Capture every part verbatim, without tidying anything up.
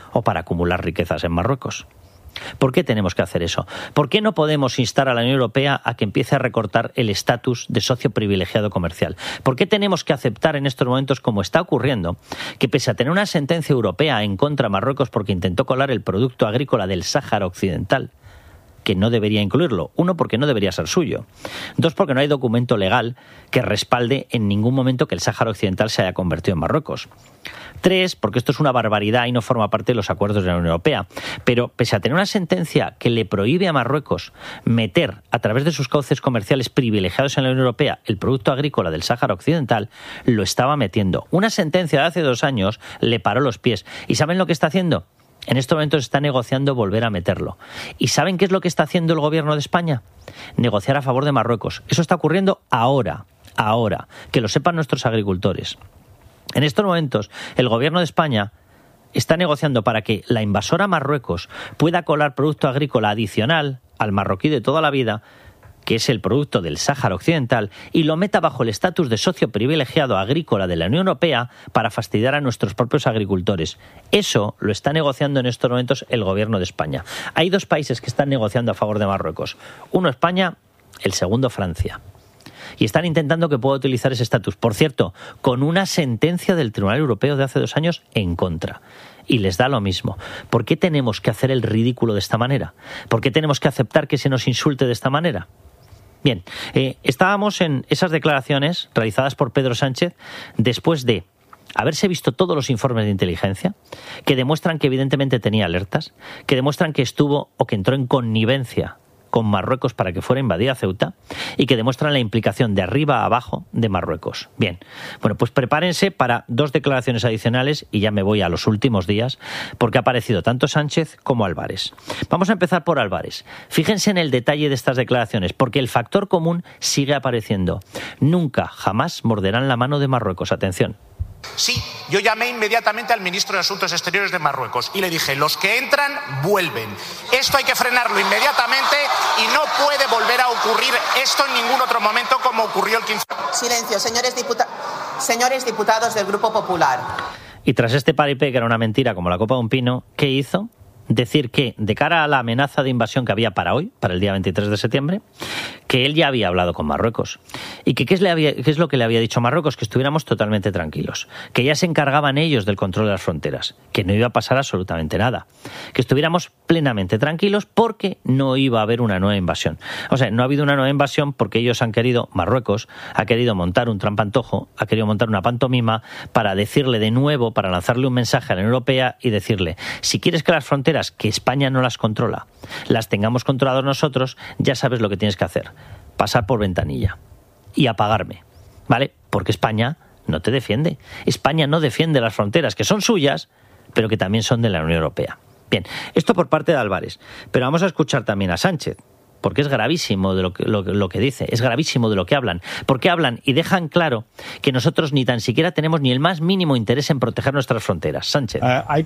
o para acumular riquezas en Marruecos. ¿Por qué tenemos que hacer eso? ¿Por qué no podemos instar a la Unión Europea a que empiece a recortar el estatus de socio privilegiado comercial? ¿Por qué tenemos que aceptar en estos momentos, como está ocurriendo, que pese a tener una sentencia europea en contra de Marruecos porque intentó colar el producto agrícola del Sáhara Occidental, que no debería incluirlo? Uno, porque no debería ser suyo. Dos, porque no hay documento legal que respalde en ningún momento que el Sáhara Occidental se haya convertido en Marruecos. Tres, porque esto es una barbaridad y no forma parte de los acuerdos de la Unión Europea. Pero pese a tener una sentencia que le prohíbe a Marruecos meter a través de sus cauces comerciales privilegiados en la Unión Europea el producto agrícola del Sáhara Occidental, lo estaba metiendo. Una sentencia de hace dos años le paró los pies. ¿Y saben lo que está haciendo? En estos momentos está negociando volver a meterlo. ¿Y saben qué es lo que está haciendo el gobierno de España? Negociar a favor de Marruecos. Eso está ocurriendo ahora, ahora. Que lo sepan nuestros agricultores. En estos momentos, el gobierno de España está negociando para que la invasora Marruecos pueda colar producto agrícola adicional al marroquí de toda la vida, que es el producto del Sáhara Occidental, y lo meta bajo el estatus de socio privilegiado agrícola de la Unión Europea para fastidiar a nuestros propios agricultores. Eso lo está negociando en estos momentos el gobierno de España. Hay dos países que están negociando a favor de Marruecos. Uno, España, el segundo, Francia. Y están intentando que pueda utilizar ese estatus. Por cierto, con una sentencia del Tribunal Europeo de hace dos años en contra. Y les da lo mismo. ¿Por qué tenemos que hacer el ridículo de esta manera? ¿Por qué tenemos que aceptar que se nos insulte de esta manera? Bien, eh, estábamos en esas declaraciones realizadas por Pedro Sánchez después de haberse visto todos los informes de inteligencia que demuestran que evidentemente tenía alertas, que demuestran que estuvo o que entró en connivencia con Marruecos para que fuera invadida Ceuta y que demuestran la implicación de arriba a abajo de Marruecos. Bien, bueno, pues prepárense para dos declaraciones adicionales y ya me voy a los últimos días porque ha aparecido tanto Sánchez como Álvarez. Vamos a empezar por Álvarez. Fíjense en el detalle de estas declaraciones porque el factor común sigue apareciendo. Nunca, jamás morderán la mano de Marruecos. Atención. Sí, yo llamé inmediatamente al ministro de Asuntos Exteriores de Marruecos y le dije, los que entran, vuelven. Esto hay que frenarlo inmediatamente y no puede volver a ocurrir esto en ningún otro momento como ocurrió el quince. Silencio, señores, diputa- señores diputados del Grupo Popular. Y tras este paripé, que era una mentira como la copa de un pino, ¿qué hizo? Decir que, de cara a la amenaza de invasión que había para hoy, para el día veintitrés de septiembre, que él ya había hablado con Marruecos. Y que qué es, le había, qué es lo que le había dicho a Marruecos, que estuviéramos totalmente tranquilos. Que ya se encargaban ellos del control de las fronteras. Que no iba a pasar absolutamente nada. Que estuviéramos plenamente tranquilos porque no iba a haber una nueva invasión. O sea, no ha habido una nueva invasión porque ellos han querido, Marruecos ha querido montar un trampantojo, ha querido montar una pantomima para decirle de nuevo, para lanzarle un mensaje a la Unión Europea y decirle, si quieres que las fronteras que España no las controla, las tengamos controladas nosotros, ya sabes lo que tienes que hacer. Pasar por ventanilla y apagarme, ¿vale? Porque España no te defiende. España no defiende las fronteras, que son suyas, pero que también son de la Unión Europea. Bien, esto por parte de Álvarez. Pero vamos a escuchar también a Sánchez, porque es gravísimo de lo que, lo, lo que dice, es gravísimo de lo que hablan, porque hablan y dejan claro que nosotros ni tan siquiera tenemos ni el más mínimo interés en proteger nuestras fronteras. Sánchez.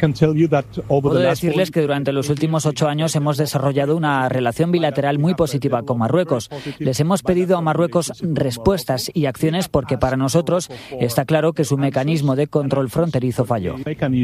Puedo decirles que durante los últimos ocho años hemos desarrollado una relación bilateral muy positiva con Marruecos. Les hemos pedido a Marruecos respuestas y acciones porque para nosotros está claro que su mecanismo de control fronterizo falló.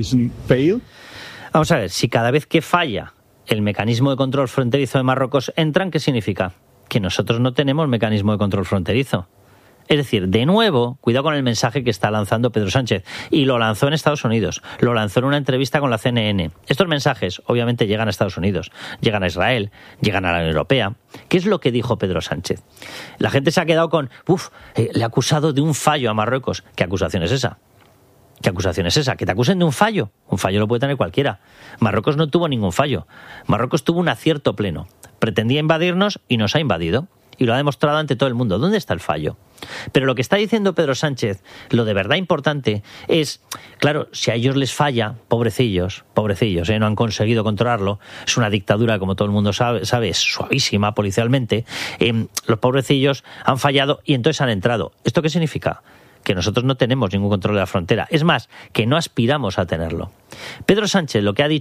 Vamos a ver, si cada vez que falla el mecanismo de control fronterizo de Marruecos entran, ¿qué significa? Que nosotros no tenemos mecanismo de control fronterizo. Es decir, de nuevo, cuidado con el mensaje que está lanzando Pedro Sánchez. Y lo lanzó en Estados Unidos, lo lanzó en una entrevista con la C N N. Estos mensajes, obviamente, llegan a Estados Unidos, llegan a Israel, llegan a la Unión Europea. ¿Qué es lo que dijo Pedro Sánchez? La gente se ha quedado con, uff, eh, le ha acusado de un fallo a Marruecos. ¿Qué acusación es esa? ¿Qué acusación es esa? ¿Que te acusen de un fallo? Un fallo lo puede tener cualquiera. Marruecos no tuvo ningún fallo. Marruecos tuvo un acierto pleno. Pretendía invadirnos y nos ha invadido. Y lo ha demostrado ante todo el mundo. ¿Dónde está el fallo? Pero lo que está diciendo Pedro Sánchez, lo de verdad importante, es, claro, si a ellos les falla, pobrecillos, pobrecillos, ¿eh? No han conseguido controlarlo, es una dictadura, como todo el mundo sabe, sabe es suavísima policialmente, eh, los pobrecillos han fallado y entonces han entrado. ¿Esto qué significa? Que nosotros no tenemos ningún control de la frontera. Es más, que no aspiramos a tenerlo. Pedro Sánchez lo que ha dicho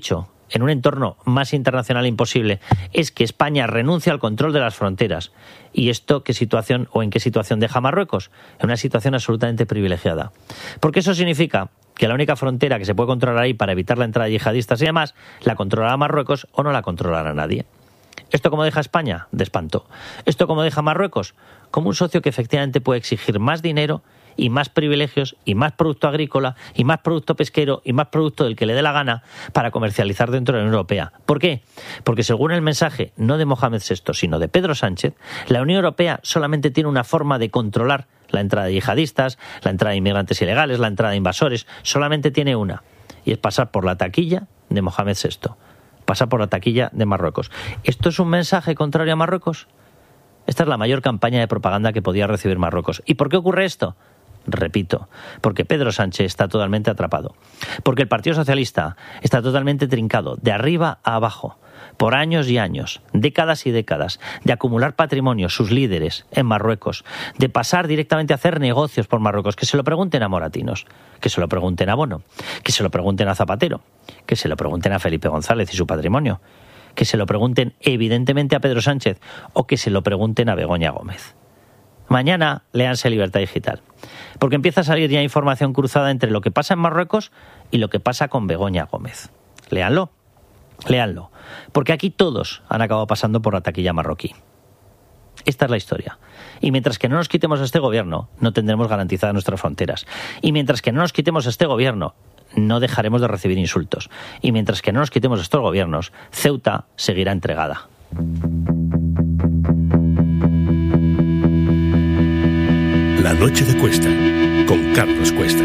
en un entorno más internacional imposible, es que España renuncie al control de las fronteras. ¿Y esto qué situación o en qué situación deja Marruecos? En una situación absolutamente privilegiada. Porque eso significa que la única frontera que se puede controlar ahí para evitar la entrada de yihadistas y demás, la controlará Marruecos o no la controlará nadie. ¿Esto cómo deja España? De espanto. ¿Esto cómo deja Marruecos? Como un socio que efectivamente puede exigir más dinero y más privilegios y más producto agrícola y más producto pesquero y más producto del que le dé la gana para comercializar dentro de la Unión Europea. ¿Por qué? Porque según el mensaje no de Mohamed sexto sino de Pedro Sánchez, la Unión Europea solamente tiene una forma de controlar la entrada de yihadistas, la entrada de inmigrantes ilegales, la entrada de invasores, solamente tiene una, y es pasar por la taquilla de Mohamed sexto, pasar por la taquilla de Marruecos. ¿Esto es un mensaje contrario a Marruecos? Esta es la mayor campaña de propaganda que podía recibir Marruecos. ¿Y por qué ocurre esto? Repito, porque Pedro Sánchez está totalmente atrapado, porque el Partido Socialista está totalmente trincado, de arriba a abajo, por años y años, décadas y décadas, de acumular patrimonio, sus líderes, en Marruecos, de pasar directamente a hacer negocios por Marruecos. Que se lo pregunten a Moratinos, que se lo pregunten a Bono, que se lo pregunten a Zapatero, que se lo pregunten a Felipe González y su patrimonio, que se lo pregunten evidentemente a Pedro Sánchez o que se lo pregunten a Begoña Gómez. Mañana léanse Libertad Digital, porque empieza a salir ya información cruzada entre lo que pasa en Marruecos y lo que pasa con Begoña Gómez. Léanlo, léanlo, porque aquí todos han acabado pasando por la taquilla marroquí. Esta es la historia. Y mientras que no nos quitemos a este gobierno, no tendremos garantizadas nuestras fronteras. Y mientras que no nos quitemos a este gobierno, no dejaremos de recibir insultos. Y mientras que no nos quitemos a estos gobiernos, Ceuta seguirá entregada. La noche de Cuesta, con Carlos Cuesta.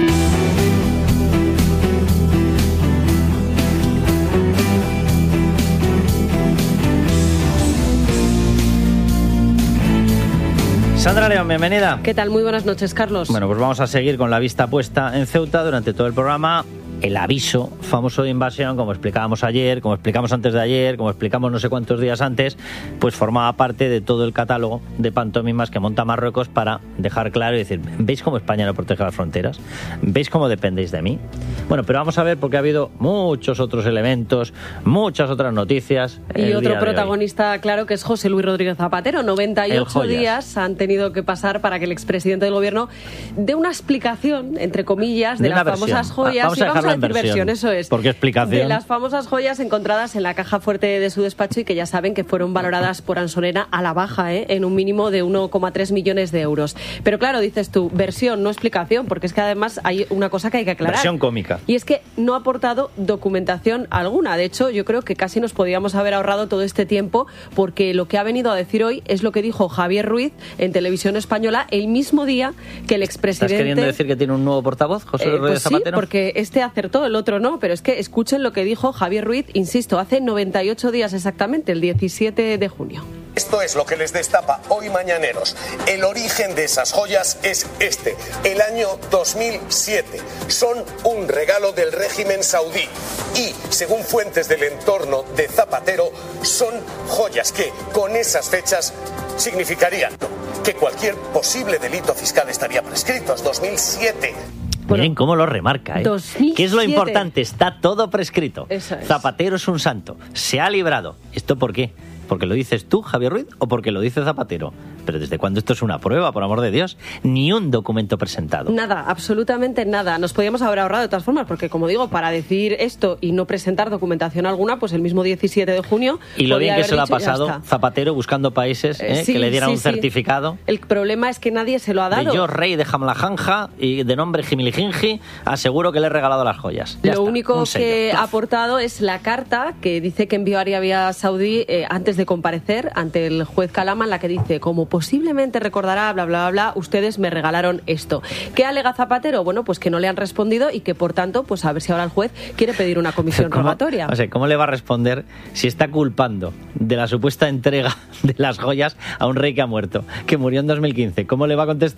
Sandra León, bienvenida. ¿Qué tal? Muy buenas noches, Carlos. Bueno, pues vamos a seguir con la vista puesta en Ceuta durante todo el programa. El aviso famoso de invasión, como explicábamos ayer, como explicamos antes de ayer, como explicamos no sé cuántos días antes, pues formaba parte de todo el catálogo de pantomimas que monta Marruecos para dejar claro y decir, ¿veis cómo España no protege las fronteras? ¿Veis cómo dependéis de mí? Bueno, pero vamos a ver, porque ha habido muchos otros elementos, muchas otras noticias. Y otro protagonista, claro, que es José Luis Rodríguez Zapatero. noventa y ocho días han tenido que pasar para que el expresidente del gobierno dé una explicación, entre comillas, de, de las versión. famosas joyas. Vamos a dejarlo en versión. versión, eso es. ¿Por qué explicación? De las famosas joyas encontradas en la caja fuerte de su despacho y que ya saben que fueron valoradas por Ansonera a la baja, ¿eh? En un mínimo de uno coma tres millones de euros. Pero claro, dices tú, versión, no explicación, porque es que además hay una cosa que hay que aclarar. Versión cómica. Y es que no ha aportado documentación alguna. De hecho, yo creo que casi nos podíamos haber ahorrado todo este tiempo, porque lo que ha venido a decir hoy es lo que dijo Javier Ruiz en Televisión Española el mismo día que el expresidente... ¿Estás queriendo decir que tiene un nuevo portavoz, José Luis eh, pues Rodríguez Zapatero? Sí, porque este acertó, el otro no, pero es que escuchen lo que dijo Javier Ruiz, insisto, hace noventa y ocho días exactamente, el diecisiete de junio. Esto es lo que les destapa hoy Mañaneros. El origen de esas joyas es este, el año dos mil siete. Son un regalo del régimen saudí y, según fuentes del entorno de Zapatero, son joyas que, con esas fechas, significarían que cualquier posible delito fiscal estaría prescrito. Es dos mil siete. Bueno, miren cómo lo remarca, ¿eh? dos mil siete. ¿Qué es lo importante? Está todo prescrito. Eso es. Zapatero es un santo. Se ha librado. ¿Esto por qué? ¿Porque lo dices tú, Javier Ruiz, o porque lo dice Zapatero? Pero ¿desde cuándo esto es una prueba, por amor de Dios? Ni un documento presentado. Nada, absolutamente nada. Nos podíamos haber ahorrado de todas formas, porque como digo, para decir esto y no presentar documentación alguna, pues el mismo diecisiete de junio... Y lo bien que se lo ha pasado Zapatero buscando países eh, eh, sí, que le dieran sí, un certificado. Sí. El problema es que nadie se lo ha dado. De yo, rey de Jamlajanja y de nombre Jimilijinji, aseguro que le he regalado las joyas. Ya lo está, único que ha aportado es la carta que dice que envió Arabia Saudí eh, antes de comparecer ante el juez Kalama, en la que dice, como posiblemente recordará, bla, bla, bla, bla, ustedes me regalaron esto. ¿Qué alega Zapatero? Bueno, pues que no le han respondido y que, por tanto, pues a ver si ahora el juez quiere pedir una comisión ¿Cómo, rogatoria. O sea, ¿cómo le va a responder si está culpando de la supuesta entrega de las joyas a un rey que ha muerto, que murió en dos mil quince? ¿Cómo le va a contestar?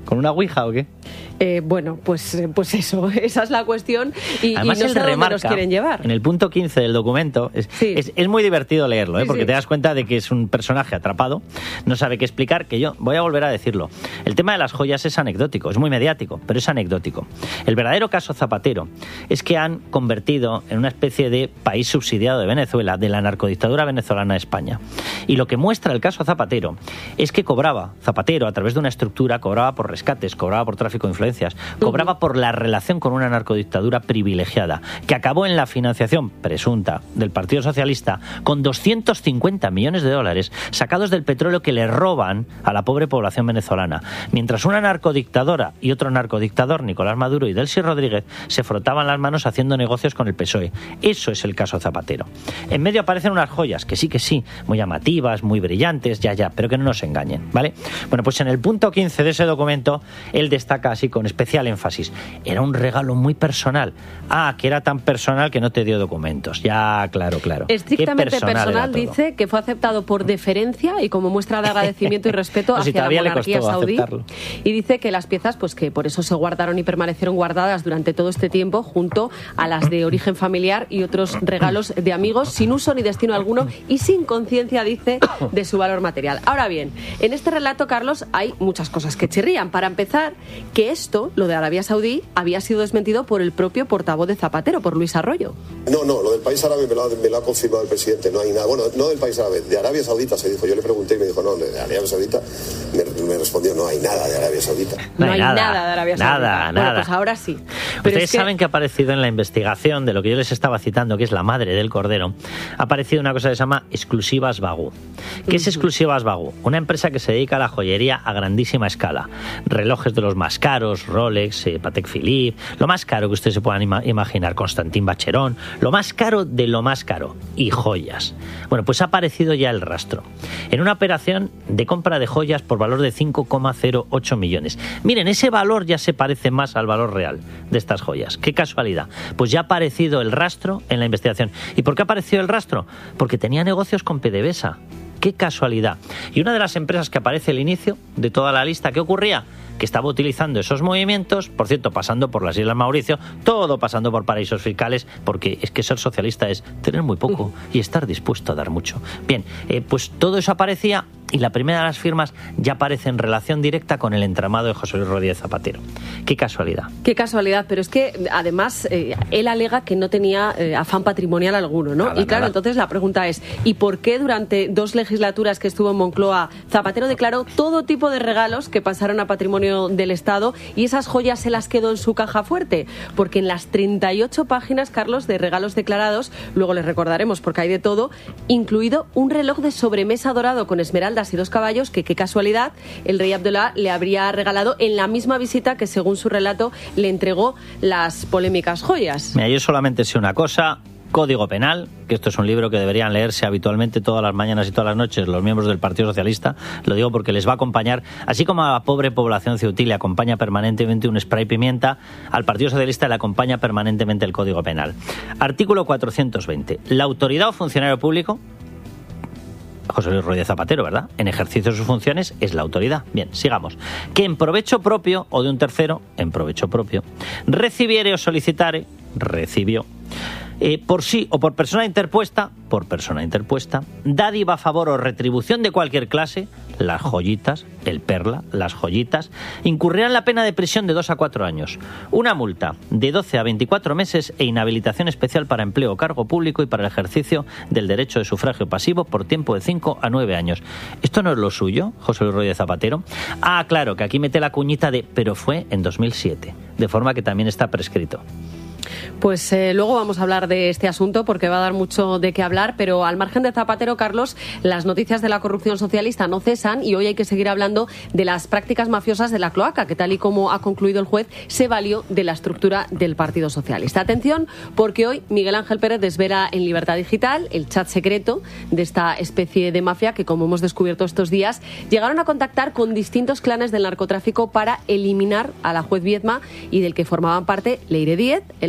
¿Con una ouija o qué? Eh, bueno, pues, pues eso, esa es la cuestión y, Además, y no él sé a dónde remarca, nos quieren llevar. En el punto quince del documento, es, sí. es, es muy divertido leerlo, ¿eh? Sí, porque sí. te das cuenta de que es un personaje atrapado, no sabe qué explicar, que yo voy a volver a decirlo. El tema de las joyas es anecdótico, es muy mediático, pero es anecdótico. El verdadero caso Zapatero es que han convertido en una especie de país subsidiado de Venezuela, de la narcodictadura venezolana a España. Y lo que muestra el caso Zapatero es que cobraba, Zapatero, a través de una estructura, cobraba por rescates, cobraba por tráfico de influencias, cobraba uh-huh. por la relación con una narcodictadura privilegiada, que acabó en la financiación presunta del Partido Socialista con doscientos cincuenta millones de dólares sacados del petróleo que le roban a la pobre población venezolana, mientras una narcodictadora y otro narcodictador, Nicolás Maduro y Delcy Rodríguez, se frotaban las manos haciendo negocios con el P S O E. Eso es el caso Zapatero. En medio aparecen unas joyas, que sí que sí, muy llamativas, muy brillantes, ya, ya, pero que no nos engañen, ¿vale? Bueno, pues en el punto quince de ese documento, él destaca así con especial énfasis: era un regalo muy personal. Ah, que era tan personal que no te dio documentos. Ya, claro, claro. Estrictamente personal, personal dice que fue aceptado por deferencia y como muestra de agradecimiento y respeto no, hacia si la monarquía saudí. Aceptarlo. Y dice que las piezas, pues que por eso se guardaron y permanecieron guardadas durante todo este tiempo, junto a las de origen familiar y otros regalos de amigos, sin uso ni destino alguno y sin conciencia, dice, de su valor material. Ahora bien, en este relato, Carlos, hay muchas cosas que chirrían. Para empezar, que esto, lo de Arabia Saudí, había sido desmentido por el propio portavoz de Zapatero, por Luis Arroyo. No, no, lo del país árabe me lo, ha, me lo ha confirmado el presidente, no hay nada. Bueno, no del país árabe, de Arabia Saudita se dijo. Yo le pregunté y me dijo, no, de Arabia Saudita. Me, me respondió, no hay nada de Arabia Saudita. No, no hay nada, nada de Arabia Saudita. Nada, bueno, nada. Pues ahora sí. Pero Ustedes es que... saben que ha aparecido en la investigación de lo que yo les estaba citando, que es la madre del Cordero, ha aparecido una cosa que se llama Exclusivas Bagú. ¿Qué uh-huh. es Exclusivas Bagú? Una empresa que se dedica a la joyería a grandísima escala. Relojes de los más caros, Rolex, eh, Patek Philippe, lo más caro que ustedes se puedan ima- imaginar, Constantin Bacheron, lo más caro de lo más caro, y joyas. Bueno, pues ha aparecido ya el rastro. En una operación de compra de joyas por valor de cinco coma cero ocho millones. Miren, ese valor ya se parece más al valor real de estas joyas. ¡Qué casualidad! Pues ya ha aparecido el rastro en la investigación. ¿Y por qué ha aparecido el rastro? Porque tenía negocios con PDVSA. ¡Qué casualidad! Y una de las empresas que aparece al inicio de toda la lista, ¿qué ocurría? Que estaba utilizando esos movimientos, por cierto, pasando por las Islas Mauricio, todo pasando por paraísos fiscales, porque es que ser socialista es tener muy poco y estar dispuesto a dar mucho. Bien, eh, pues todo eso aparecía y la primera de las firmas ya aparece en relación directa con el entramado de José Luis Rodríguez Zapatero. ¡Qué casualidad! ¡Qué casualidad! Pero es que, además, eh, él alega que no tenía eh, afán patrimonial alguno, ¿no? Nada, y claro, nada. Entonces la pregunta es, ¿y por qué durante dos legislaturas que estuvo en Moncloa, Zapatero declaró todo tipo de regalos que pasaron a patrimonio del Estado y esas joyas se las quedó en su caja fuerte? Porque en las treinta y ocho páginas, Carlos, de regalos declarados, luego les recordaremos porque hay de todo, incluido un reloj de sobremesa dorado con esmeraldas y dos caballos que, qué casualidad, el rey Abdullah le habría regalado en la misma visita que, según su relato, le entregó las polémicas joyas. Mira, yo solamente sé una cosa: Código Penal, que esto es un libro que deberían leerse habitualmente todas las mañanas y todas las noches los miembros del Partido Socialista. Lo digo porque les va a acompañar, así como a la pobre población ceutí le acompaña permanentemente un spray pimienta, al Partido Socialista le acompaña permanentemente el Código Penal. Artículo cuatrocientos veinte. La autoridad o funcionario público, José Luis Rodríguez Zapatero, ¿verdad?, en ejercicio de sus funciones es la autoridad. Bien, sigamos. Que en provecho propio o de un tercero, en provecho propio, recibiere o solicitare, recibió, Eh, por sí o por persona interpuesta, por persona interpuesta, dádiva, favor o retribución de cualquier clase, las joyitas, el perla, las joyitas, incurrirán la pena de prisión de dos a cuatro años, una multa de doce a veinticuatro meses e inhabilitación especial para empleo o cargo público y para el ejercicio del derecho de sufragio pasivo por tiempo de cinco a nueve años. ¿Esto no es lo suyo, José Luis Rodríguez Zapatero? Ah, claro, que aquí mete la cuñita de pero fue en dos mil siete, de forma que también está prescrito. Pues eh, luego vamos a hablar de este asunto porque va a dar mucho de qué hablar, pero al margen de Zapatero, Carlos, las noticias de la corrupción socialista no cesan y hoy hay que seguir hablando de las prácticas mafiosas de la cloaca, que tal y como ha concluido el juez, se valió de la estructura del Partido Socialista. Atención, porque hoy Miguel Ángel Pérez desvela en Libertad Digital el chat secreto de esta especie de mafia que, como hemos descubierto estos días, llegaron a contactar con distintos clanes del narcotráfico para eliminar a la juez Viedma y del que formaban parte Leire Díez, el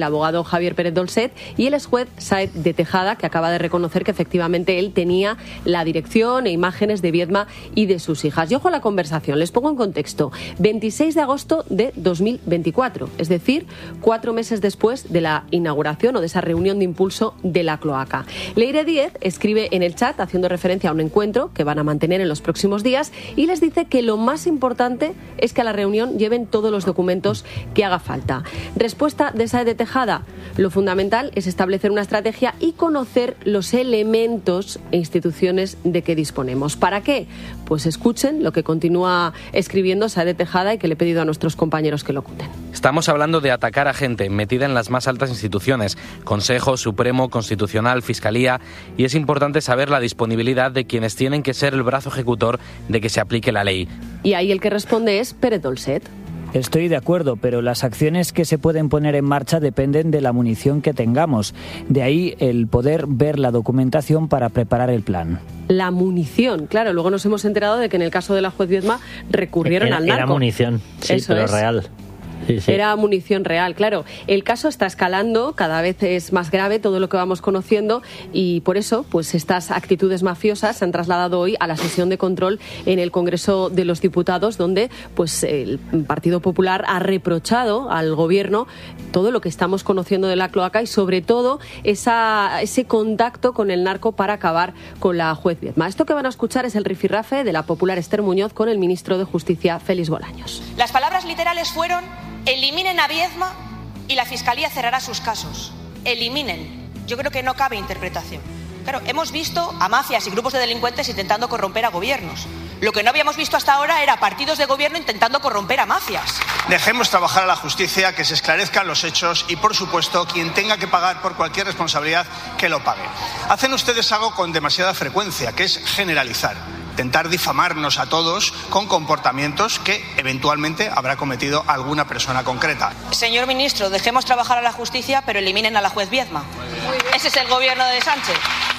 abogado Javier Pérez Dolcet, y el exjuez Sáez de Tejada, que acaba de reconocer que efectivamente él tenía la dirección e imágenes de Viedma y de sus hijas. Y ojo a la conversación, les pongo en contexto. veintiséis de agosto de dos mil veinticuatro, es decir, cuatro meses después de la inauguración o de esa reunión de impulso de la cloaca. Leire Díez escribe en el chat haciendo referencia a un encuentro que van a mantener en los próximos días y les dice que lo más importante es que a la reunión lleven todos los documentos que haga falta. Respuesta de Sáez de Tejada: lo fundamental es establecer una estrategia y conocer los elementos e instituciones de que disponemos. ¿Para qué? Pues escuchen lo que continúa escribiendo Sáez de Tejada y que le he pedido a nuestros compañeros que lo cuten. Estamos hablando de atacar a gente metida en las más altas instituciones, Consejo, Supremo, Constitucional, Fiscalía, y es importante saber la disponibilidad de quienes tienen que ser el brazo ejecutor de que se aplique la ley. Y ahí el que responde es Pérez Dolcet. Estoy de acuerdo, pero las acciones que se pueden poner en marcha dependen de la munición que tengamos. De ahí el poder ver la documentación para preparar el plan. La munición, claro, luego nos hemos enterado de que en el caso de la juez Viedma recurrieron era, al narco. Era munición, sí, Eso pero es. real. Sí, sí. Era munición real, claro. El caso está escalando, cada vez es más grave todo lo que vamos conociendo y por eso pues estas actitudes mafiosas se han trasladado hoy a la sesión de control en el Congreso de los Diputados, donde pues el Partido Popular ha reprochado al Gobierno todo lo que estamos conociendo de la cloaca y sobre todo esa, ese contacto con el narco para acabar con la juez Viedma. Esto que van a escuchar es el rifirrafe de la popular Esther Muñoz con el ministro de Justicia, Félix Bolaños. Las palabras literales fueron: eliminen a Viedma y la Fiscalía cerrará sus casos. Eliminen. Yo creo que no cabe interpretación. Claro, hemos visto a mafias y grupos de delincuentes intentando corromper a gobiernos. Lo que no habíamos visto hasta ahora era partidos de gobierno intentando corromper a mafias. Dejemos trabajar a la justicia, que se esclarezcan los hechos y, por supuesto, quien tenga que pagar por cualquier responsabilidad, que lo pague. Hacen ustedes algo con demasiada frecuencia, que es generalizar. Intentar difamarnos a todos con comportamientos que eventualmente habrá cometido alguna persona concreta. Señor ministro, dejemos trabajar a la justicia, pero eliminen a la juez Viedma. Ese es el gobierno de Sánchez.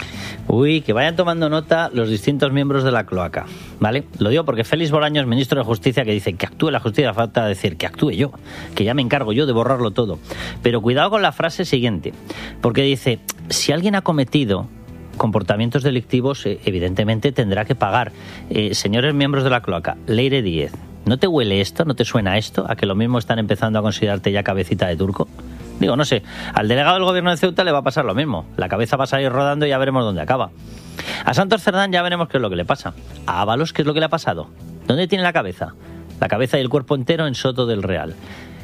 Uy, que vayan tomando nota los distintos miembros de la cloaca, ¿vale? Lo digo porque Félix Bolaños, ministro de Justicia, que dice que actúe la justicia, falta decir que actúe yo, que ya me encargo yo de borrarlo todo. Pero cuidado con la frase siguiente, porque dice, si alguien ha cometido comportamientos delictivos, eh, evidentemente tendrá que pagar. Eh, señores miembros de la cloaca, Leire Díez, ¿no te huele esto? ¿No te suena esto? ¿A que lo mismo están empezando a considerarte ya cabecita de turco? Digo, no sé, al delegado del gobierno de Ceuta le va a pasar lo mismo. La cabeza va a salir rodando y ya veremos dónde acaba. A Santos Cerdán ya veremos qué es lo que le pasa. A Ábalos, ¿qué es lo que le ha pasado? ¿Dónde tiene la cabeza? La cabeza y el cuerpo entero en Soto del Real.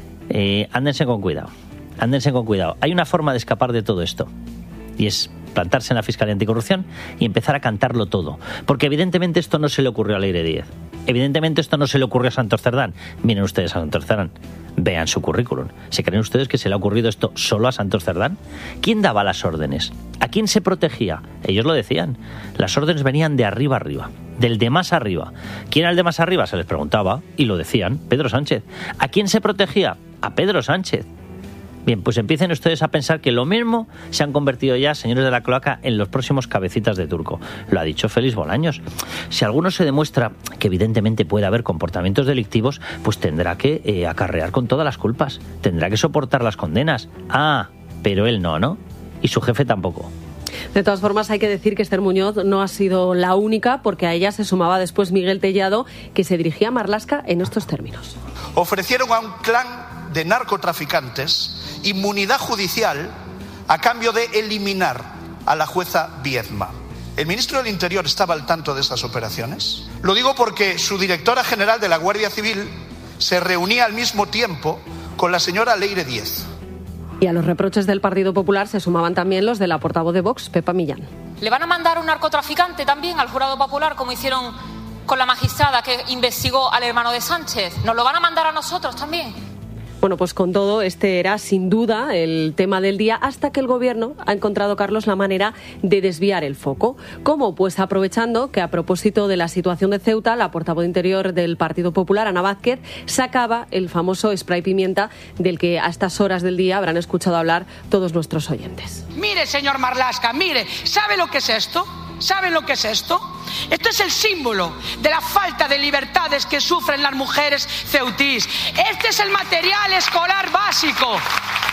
Eh, ándense con cuidado. Ándense con cuidado. Hay una forma de escapar de todo esto. Y es plantarse en la Fiscalía Anticorrupción y empezar a cantarlo todo. Porque evidentemente esto no se le ocurrió a Leire Díez. Evidentemente esto no se le ocurrió a Santos Cerdán. Miren ustedes a Santos Cerdán. Vean su currículum. ¿Se creen ustedes que se le ha ocurrido esto solo a Santos Cerdán? ¿Quién daba las órdenes? ¿A quién se protegía? Ellos lo decían. Las órdenes venían de arriba arriba. Del de más arriba. ¿Quién era el de más arriba? Se les preguntaba y lo decían. Pedro Sánchez. ¿A quién se protegía? A Pedro Sánchez. Bien, pues empiecen ustedes a pensar que lo mismo se han convertido ya, señores de la cloaca, en los próximos cabecitas de turco. Lo ha dicho Félix Bolaños. Si alguno se demuestra que evidentemente puede haber comportamientos delictivos, pues tendrá que eh, acarrear con todas las culpas. Tendrá que soportar las condenas. Ah, pero él no, ¿no? Y su jefe tampoco. De todas formas, hay que decir que Esther Muñoz no ha sido la única, porque a ella se sumaba después Miguel Tellado, que se dirigía a Marlaska en estos términos. Ofrecieron a un clan de narcotraficantes inmunidad judicial a cambio de eliminar a la jueza Viedma. ¿El ministro del Interior estaba al tanto de estas operaciones? Lo digo porque su directora general de la Guardia Civil se reunía al mismo tiempo con la señora Leire Díez. Y a los reproches del Partido Popular se sumaban también los de la portavoz de Vox, Pepa Millán. ¿Le van a mandar un narcotraficante también al jurado popular, como hicieron con la magistrada que investigó al hermano de Sánchez? ¿Nos lo van a mandar a nosotros también? Bueno, pues con todo, este era sin duda el tema del día, hasta que el Gobierno ha encontrado, Carlos, la manera de desviar el foco. ¿Cómo? Pues aprovechando que, a propósito de la situación de Ceuta, la portavoz de Interior del Partido Popular, Ana Vázquez, sacaba el famoso spray pimienta del que a estas horas del día habrán escuchado hablar todos nuestros oyentes. Mire, señor Marlaska, mire, ¿sabe lo que es esto? ¿Saben lo que es esto? Esto es el símbolo de la falta de libertades que sufren las mujeres ceutís. Este es el material escolar básico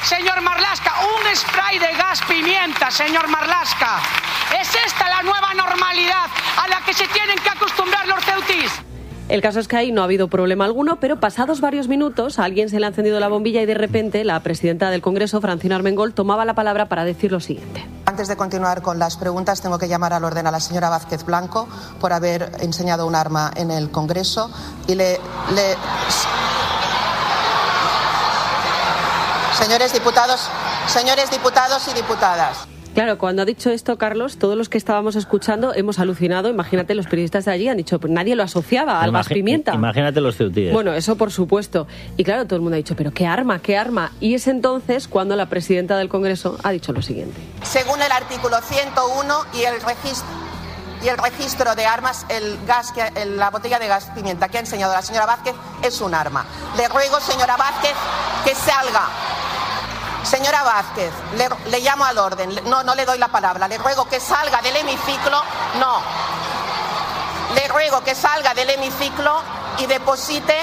señor Marlaska, un spray de gas pimienta, señor Marlaska. ¿Es esta la nueva normalidad a la que se tienen que acostumbrar los ceutis? El caso es que ahí no ha habido problema alguno, pero pasados varios minutos a alguien se le ha encendido la bombilla y de repente la presidenta del Congreso, Francina Armengol, tomaba la palabra para decir lo siguiente. Antes de continuar con las preguntas, tengo que llamar al orden a la señora Vázquez Blanco por haber enseñado un arma en el Congreso y le... le... Señores diputados, señores diputados y diputadas. Claro, cuando ha dicho esto, Carlos, todos los que estábamos escuchando hemos alucinado. Imagínate, los periodistas de allí han dicho, pues nadie lo asociaba al gas pimienta. Imagínate los ceutíes. Bueno, eso por supuesto. Y claro, todo el mundo ha dicho, pero ¿qué arma? ¿Qué arma? Y es entonces cuando la presidenta del Congreso ha dicho lo siguiente. Según el artículo ciento uno y el registro... y el registro de armas, el gas que, el, la botella de gas pimienta que ha enseñado la señora Vázquez es un arma. Le ruego, señora Vázquez, que salga. Señora Vázquez, le, le llamo al orden. No, no le doy la palabra. Le ruego que salga del hemiciclo. No. Le ruego que salga del hemiciclo y deposite,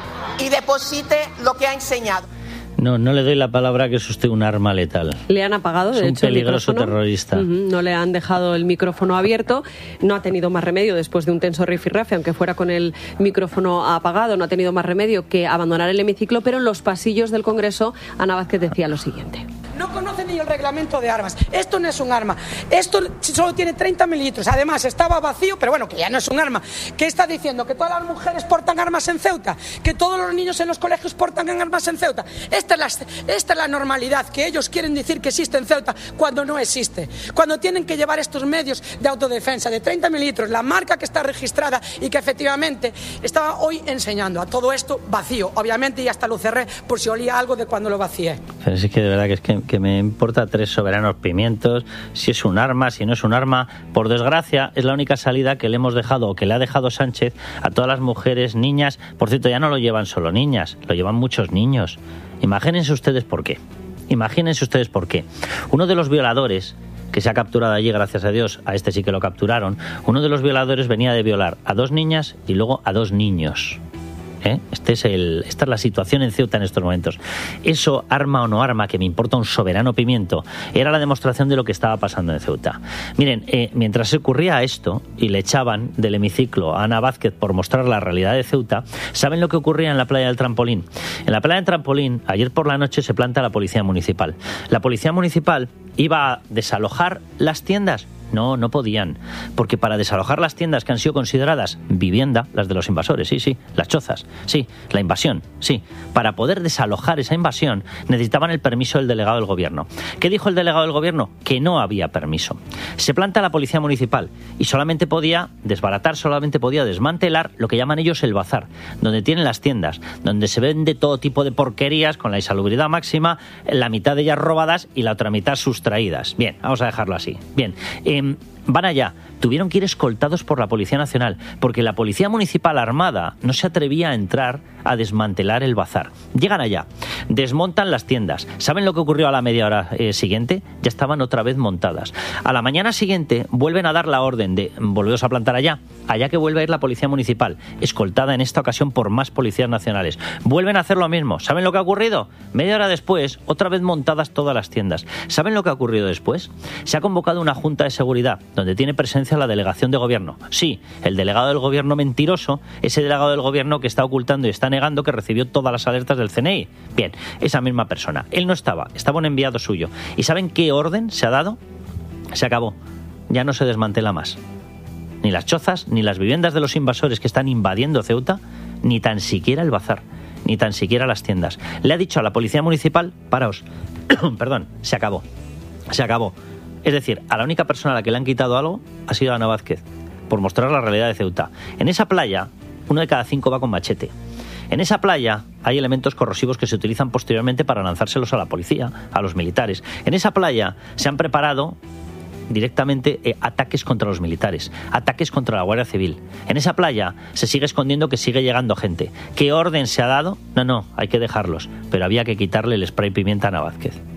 y deposite lo que ha enseñado. No, no le doy la palabra, que es usted un arma letal. Le han apagado, de es un hecho, peligroso el micrófono. terrorista. Uh-huh, no le han dejado el micrófono abierto. No ha tenido más remedio después de un tenso rifirrafe, aunque fuera con el micrófono apagado, no ha tenido más remedio que abandonar el hemiciclo, pero en los pasillos del Congreso, Ana Vázquez decía lo siguiente. No conoce ni el reglamento de armas. Esto no es un arma. Esto solo tiene treinta mililitros. Además, estaba vacío, pero bueno, que ya no es un arma. ¿Qué está diciendo? ¿Que todas las mujeres portan armas en Ceuta? ¿Que todos los niños en los colegios portan armas en Ceuta? Esta es la, esta es la normalidad que ellos quieren decir que existe en Ceuta cuando no existe. Cuando tienen que llevar estos medios de autodefensa de treinta mililitros, la marca que está registrada y que efectivamente estaba hoy enseñando. A todo esto vacío, obviamente, y hasta lo cerré por si olía algo de cuando lo vacié. Pero es que de verdad que es que que me importa tres soberanos pimientos, si es un arma, si no es un arma. Por desgracia, es la única salida que le hemos dejado, o que le ha dejado Sánchez a todas las mujeres, niñas. Por cierto, ya no lo llevan solo niñas, lo llevan muchos niños. Imagínense ustedes por qué. Imagínense ustedes por qué. Uno de los violadores que se ha capturado allí, gracias a Dios, a este sí que lo capturaron, uno de los violadores venía de violar a dos niñas y luego a dos niños. ¿Eh? Este es el, esta es la situación en Ceuta en estos momentos. Eso, arma o no arma, que me importa un soberano pimiento, era la demostración de lo que estaba pasando en Ceuta. Miren, eh, mientras se ocurría esto y le echaban del hemiciclo a Ana Vázquez por mostrar la realidad de Ceuta, ¿saben lo que ocurría en la playa del Trampolín? En la playa del Trampolín, ayer por la noche se planta la policía municipal. La policía municipal iba a desalojar las tiendas. No, no podían, porque para desalojar las tiendas que han sido consideradas vivienda, las de los invasores, sí, sí, las chozas, sí, la invasión, sí, para poder desalojar esa invasión necesitaban el permiso del delegado del gobierno. ¿Qué dijo el delegado del gobierno? Que no había permiso. Se planta la policía municipal y solamente podía desbaratar, solamente podía desmantelar lo que llaman ellos el bazar, donde tienen las tiendas, donde se vende todo tipo de porquerías con la insalubridad máxima, la mitad de ellas robadas y la otra mitad sustraídas. Bien, vamos a dejarlo así. Bien, eh, van allá, tuvieron que ir escoltados por la Policía Nacional, porque la Policía Municipal armada no se atrevía a entrar a desmantelar el bazar. Llegan allá, desmontan las tiendas. ¿Saben lo que ocurrió a la media hora eh, siguiente? Ya estaban otra vez montadas. A la mañana siguiente vuelven a dar la orden de volveros a plantar allá, allá que vuelve a ir la Policía Municipal, escoltada en esta ocasión por más policías nacionales. Vuelven a hacer lo mismo. ¿Saben lo que ha ocurrido? Media hora después, otra vez montadas todas las tiendas. ¿Saben lo que ha ocurrido después? Se ha convocado una junta de seguridad, donde tiene presencia la delegación de gobierno. Sí, el delegado del gobierno mentiroso, ese delegado del gobierno que está ocultando y está negando que recibió todas las alertas del C N I. Bien, esa misma persona. Él no estaba, estaba un enviado suyo. ¿Y saben qué orden se ha dado? Se acabó. Ya no se desmantela más. Ni las chozas, ni las viviendas de los invasores que están invadiendo Ceuta, ni tan siquiera el bazar, ni tan siquiera las tiendas. Le ha dicho a la policía municipal, paraos. Perdón, se acabó. Se acabó. Es decir, a la única persona a la que le han quitado algo ha sido a Ana Vázquez, por mostrar la realidad de Ceuta. En esa playa, uno de cada cinco va con machete. En esa playa hay elementos corrosivos que se utilizan posteriormente para lanzárselos a la policía, a los militares. En esa playa se han preparado directamente eh, ataques contra los militares, ataques contra la Guardia Civil. En esa playa se sigue escondiendo que sigue llegando gente. ¿Qué orden se ha dado? No, no, hay que dejarlos. Pero había que quitarle el spray pimienta a Ana Vázquez.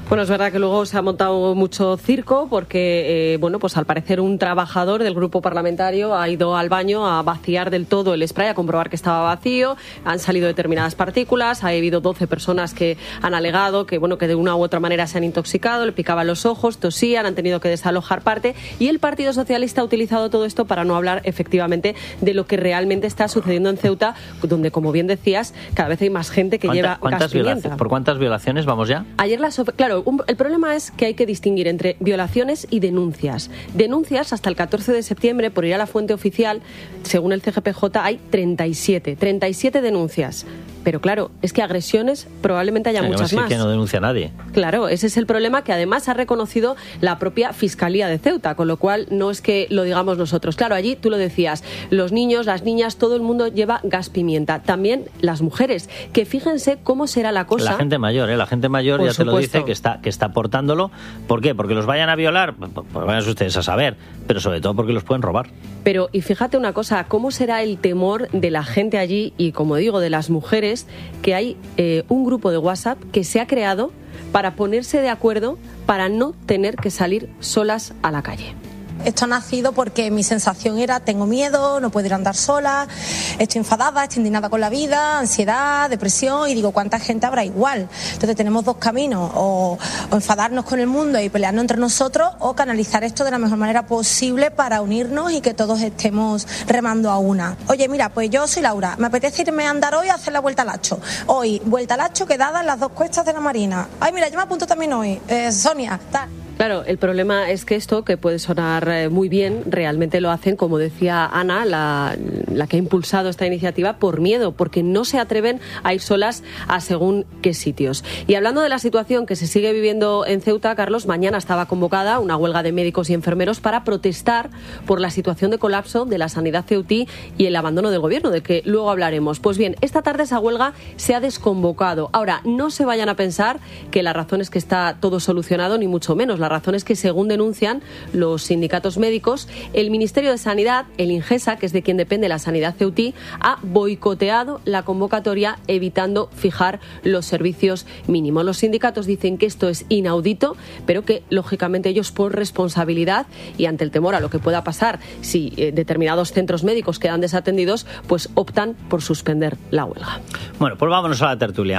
Bueno, es verdad que luego se ha montado mucho circo porque, eh, bueno, pues al parecer un trabajador del grupo parlamentario ha ido al baño a vaciar del todo el spray, a comprobar que estaba vacío, han salido determinadas partículas, ha habido doce personas que han alegado que, bueno, que de una u otra manera se han intoxicado, le picaban los ojos, tosían, han tenido que desalojar parte, y el Partido Socialista ha utilizado todo esto para no hablar efectivamente de lo que realmente está sucediendo en Ceuta, donde, como bien decías, cada vez hay más gente que lleva gas pimienta. ¿Por cuántas violaciones vamos ya? Ayer las... Claro, un, el problema es que hay que distinguir entre violaciones y denuncias. Denuncias hasta el catorce de septiembre, por ir a la fuente oficial, según el C G P J, hay treinta y siete. treinta y siete denuncias. Pero claro, es que agresiones probablemente haya muchas más. Que no denuncia a nadie. Claro, ese es el problema que además ha reconocido la propia Fiscalía de Ceuta, con lo cual no es que lo digamos nosotros. Claro, allí tú lo decías, los niños, las niñas, todo el mundo lleva gas pimienta. También las mujeres, que fíjense cómo será la cosa. La gente mayor, ¿eh? La gente mayor ya te lo dice, que está, que está aportándolo. ¿Por qué? Porque los vayan a violar, pues vayan ustedes a saber, pero sobre todo porque los pueden robar. Pero, y fíjate una cosa, ¿cómo será el temor de la gente allí y, como digo, de las mujeres, que hay eh, un grupo de WhatsApp que se ha creado para ponerse de acuerdo para no tener que salir solas a la calle? Esto ha nacido porque mi sensación era: tengo miedo, no puedo ir a andar sola, estoy enfadada, estoy indignada con la vida, ansiedad, depresión, y digo, ¿cuánta gente habrá igual? Entonces tenemos dos caminos, o, o enfadarnos con el mundo y pelearnos entre nosotros, o canalizar esto de la mejor manera posible para unirnos y que todos estemos remando a una. Oye, mira, pues yo soy Laura, me apetece irme a andar hoy a hacer la Vuelta al Hacho. Hoy, Vuelta al Hacho quedada en las dos cuestas de la Marina. Ay, mira, yo me apunto también hoy, eh, Sonia, tal. Claro, el problema es que esto, que puede sonar muy bien, realmente lo hacen, como decía Ana, la, la que ha impulsado esta iniciativa, por miedo, porque no se atreven a ir solas a según qué sitios. Y hablando de la situación que se sigue viviendo en Ceuta, Carlos, mañana estaba convocada una huelga de médicos y enfermeros para protestar por la situación de colapso de la sanidad ceutí y el abandono del gobierno, del que luego hablaremos. Pues bien, esta tarde esa huelga se ha desconvocado. Ahora, no se vayan a pensar que la razón es que está todo solucionado, ni mucho menos. La razón es que, según denuncian los sindicatos médicos, el Ministerio de Sanidad, el Ingesa, que es de quien depende la sanidad ceutí, ha boicoteado la convocatoria, evitando fijar los servicios mínimos. Los sindicatos dicen que esto es inaudito, pero que, lógicamente, ellos, por responsabilidad y ante el temor a lo que pueda pasar si eh, determinados centros médicos quedan desatendidos, pues optan por suspender la huelga. Bueno, pues vámonos a la tertulia.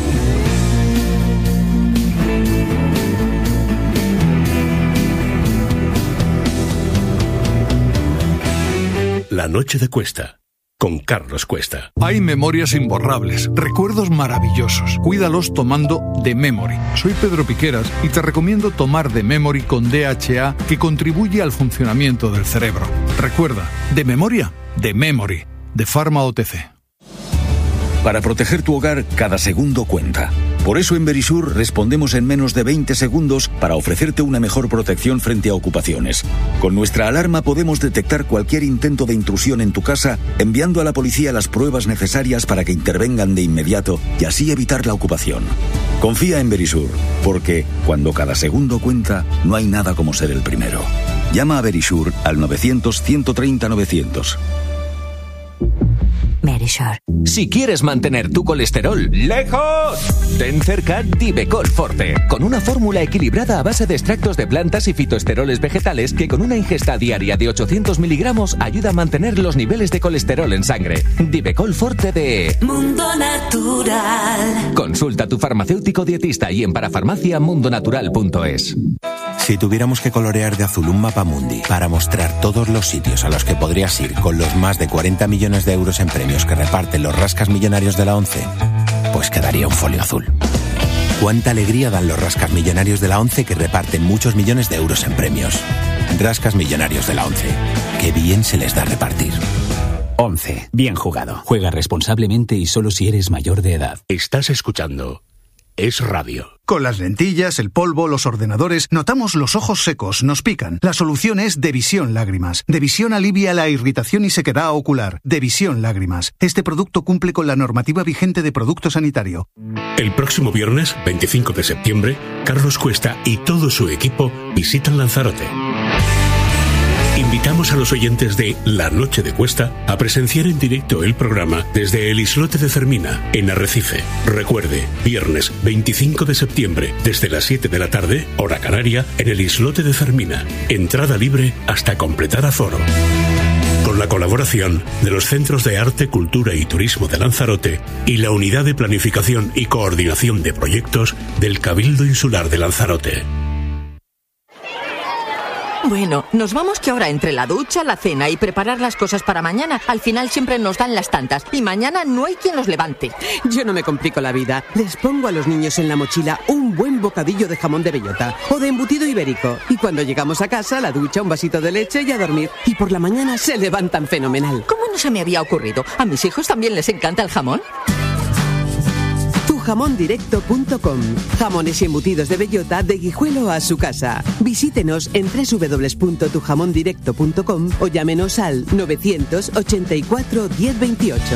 La noche de Cuesta, con Carlos Cuesta. Hay memorias imborrables, recuerdos maravillosos. Cuídalos tomando The Memory. Soy Pedro Piqueras y te recomiendo tomar The Memory con D H A, que contribuye al funcionamiento del cerebro. Recuerda, de memoria, The Memory, de Pharma O T C. Para proteger tu hogar, cada segundo cuenta. Por eso en Verisur respondemos en menos de veinte segundos para ofrecerte una mejor protección frente a ocupaciones. Con nuestra alarma podemos detectar cualquier intento de intrusión en tu casa, enviando a la policía las pruebas necesarias para que intervengan de inmediato y así evitar la ocupación. Confía en Verisur, porque cuando cada segundo cuenta, no hay nada como ser el primero. Llama a Verisur al novecientos, ciento treinta, novecientos. Verisur. Si quieres mantener tu colesterol lejos, ten cerca Divecol Forte, con una fórmula equilibrada a base de extractos de plantas y fitoesteroles vegetales que, con una ingesta diaria de ochocientos miligramos, ayuda a mantener los niveles de colesterol en sangre. Divecol Forte de Mundo Natural. Consulta a tu farmacéutico dietista y en parafarmacia mundonatural punto es. Si tuviéramos que colorear de azul un mapa mundi para mostrar todos los sitios a los que podrías ir con los más de cuarenta millones de euros en premios que reparten los rascas millonarios de la ONCE, pues quedaría un folio azul. Cuánta alegría dan los rascas millonarios de la ONCE, que reparten muchos millones de euros en premios. Rascas millonarios de la ONCE. Qué bien se les da repartir. ONCE. Bien jugado. Juega responsablemente y solo si eres mayor de edad. Estás escuchando Es Radio. Con las lentillas, el polvo, los ordenadores, notamos los ojos secos, nos pican. La solución es Devisión Lágrimas. Devisión alivia la irritación y sequedad ocular. Devisión Lágrimas. Este producto cumple con la normativa vigente de producto sanitario. El próximo viernes, veinticinco de septiembre, Carlos Cuesta y todo su equipo visitan Lanzarote. Invitados Invitamos a los oyentes de La Noche de Cuesta a presenciar en directo el programa desde el Islote de Fermina, en Arrecife. Recuerde, viernes veinticinco de septiembre, desde las siete de la tarde, hora canaria, en el Islote de Fermina. Entrada libre hasta completar aforo. Con la colaboración de los Centros de Arte, Cultura y Turismo de Lanzarote y la Unidad de Planificación y Coordinación de Proyectos del Cabildo Insular de Lanzarote. Bueno, nos vamos que ahora entre la ducha, la cena y preparar las cosas para mañana, al final siempre nos dan las tantas y mañana no hay quien los levante. Yo no me complico la vida. Les pongo a los niños en la mochila un buen bocadillo de jamón de bellota o de embutido ibérico. Y cuando llegamos a casa, la ducha, un vasito de leche y a dormir. Y por la mañana se levantan fenomenal. ¿Cómo no se me había ocurrido? ¿A mis hijos también les encanta el jamón? tu jamón directo punto com. Jamones y embutidos de bellota de Guijuelo a su casa. Visítenos en doble u doble u doble u punto tu jamón directo punto com o llámenos al novecientos ochenta y cuatro diez veintiocho.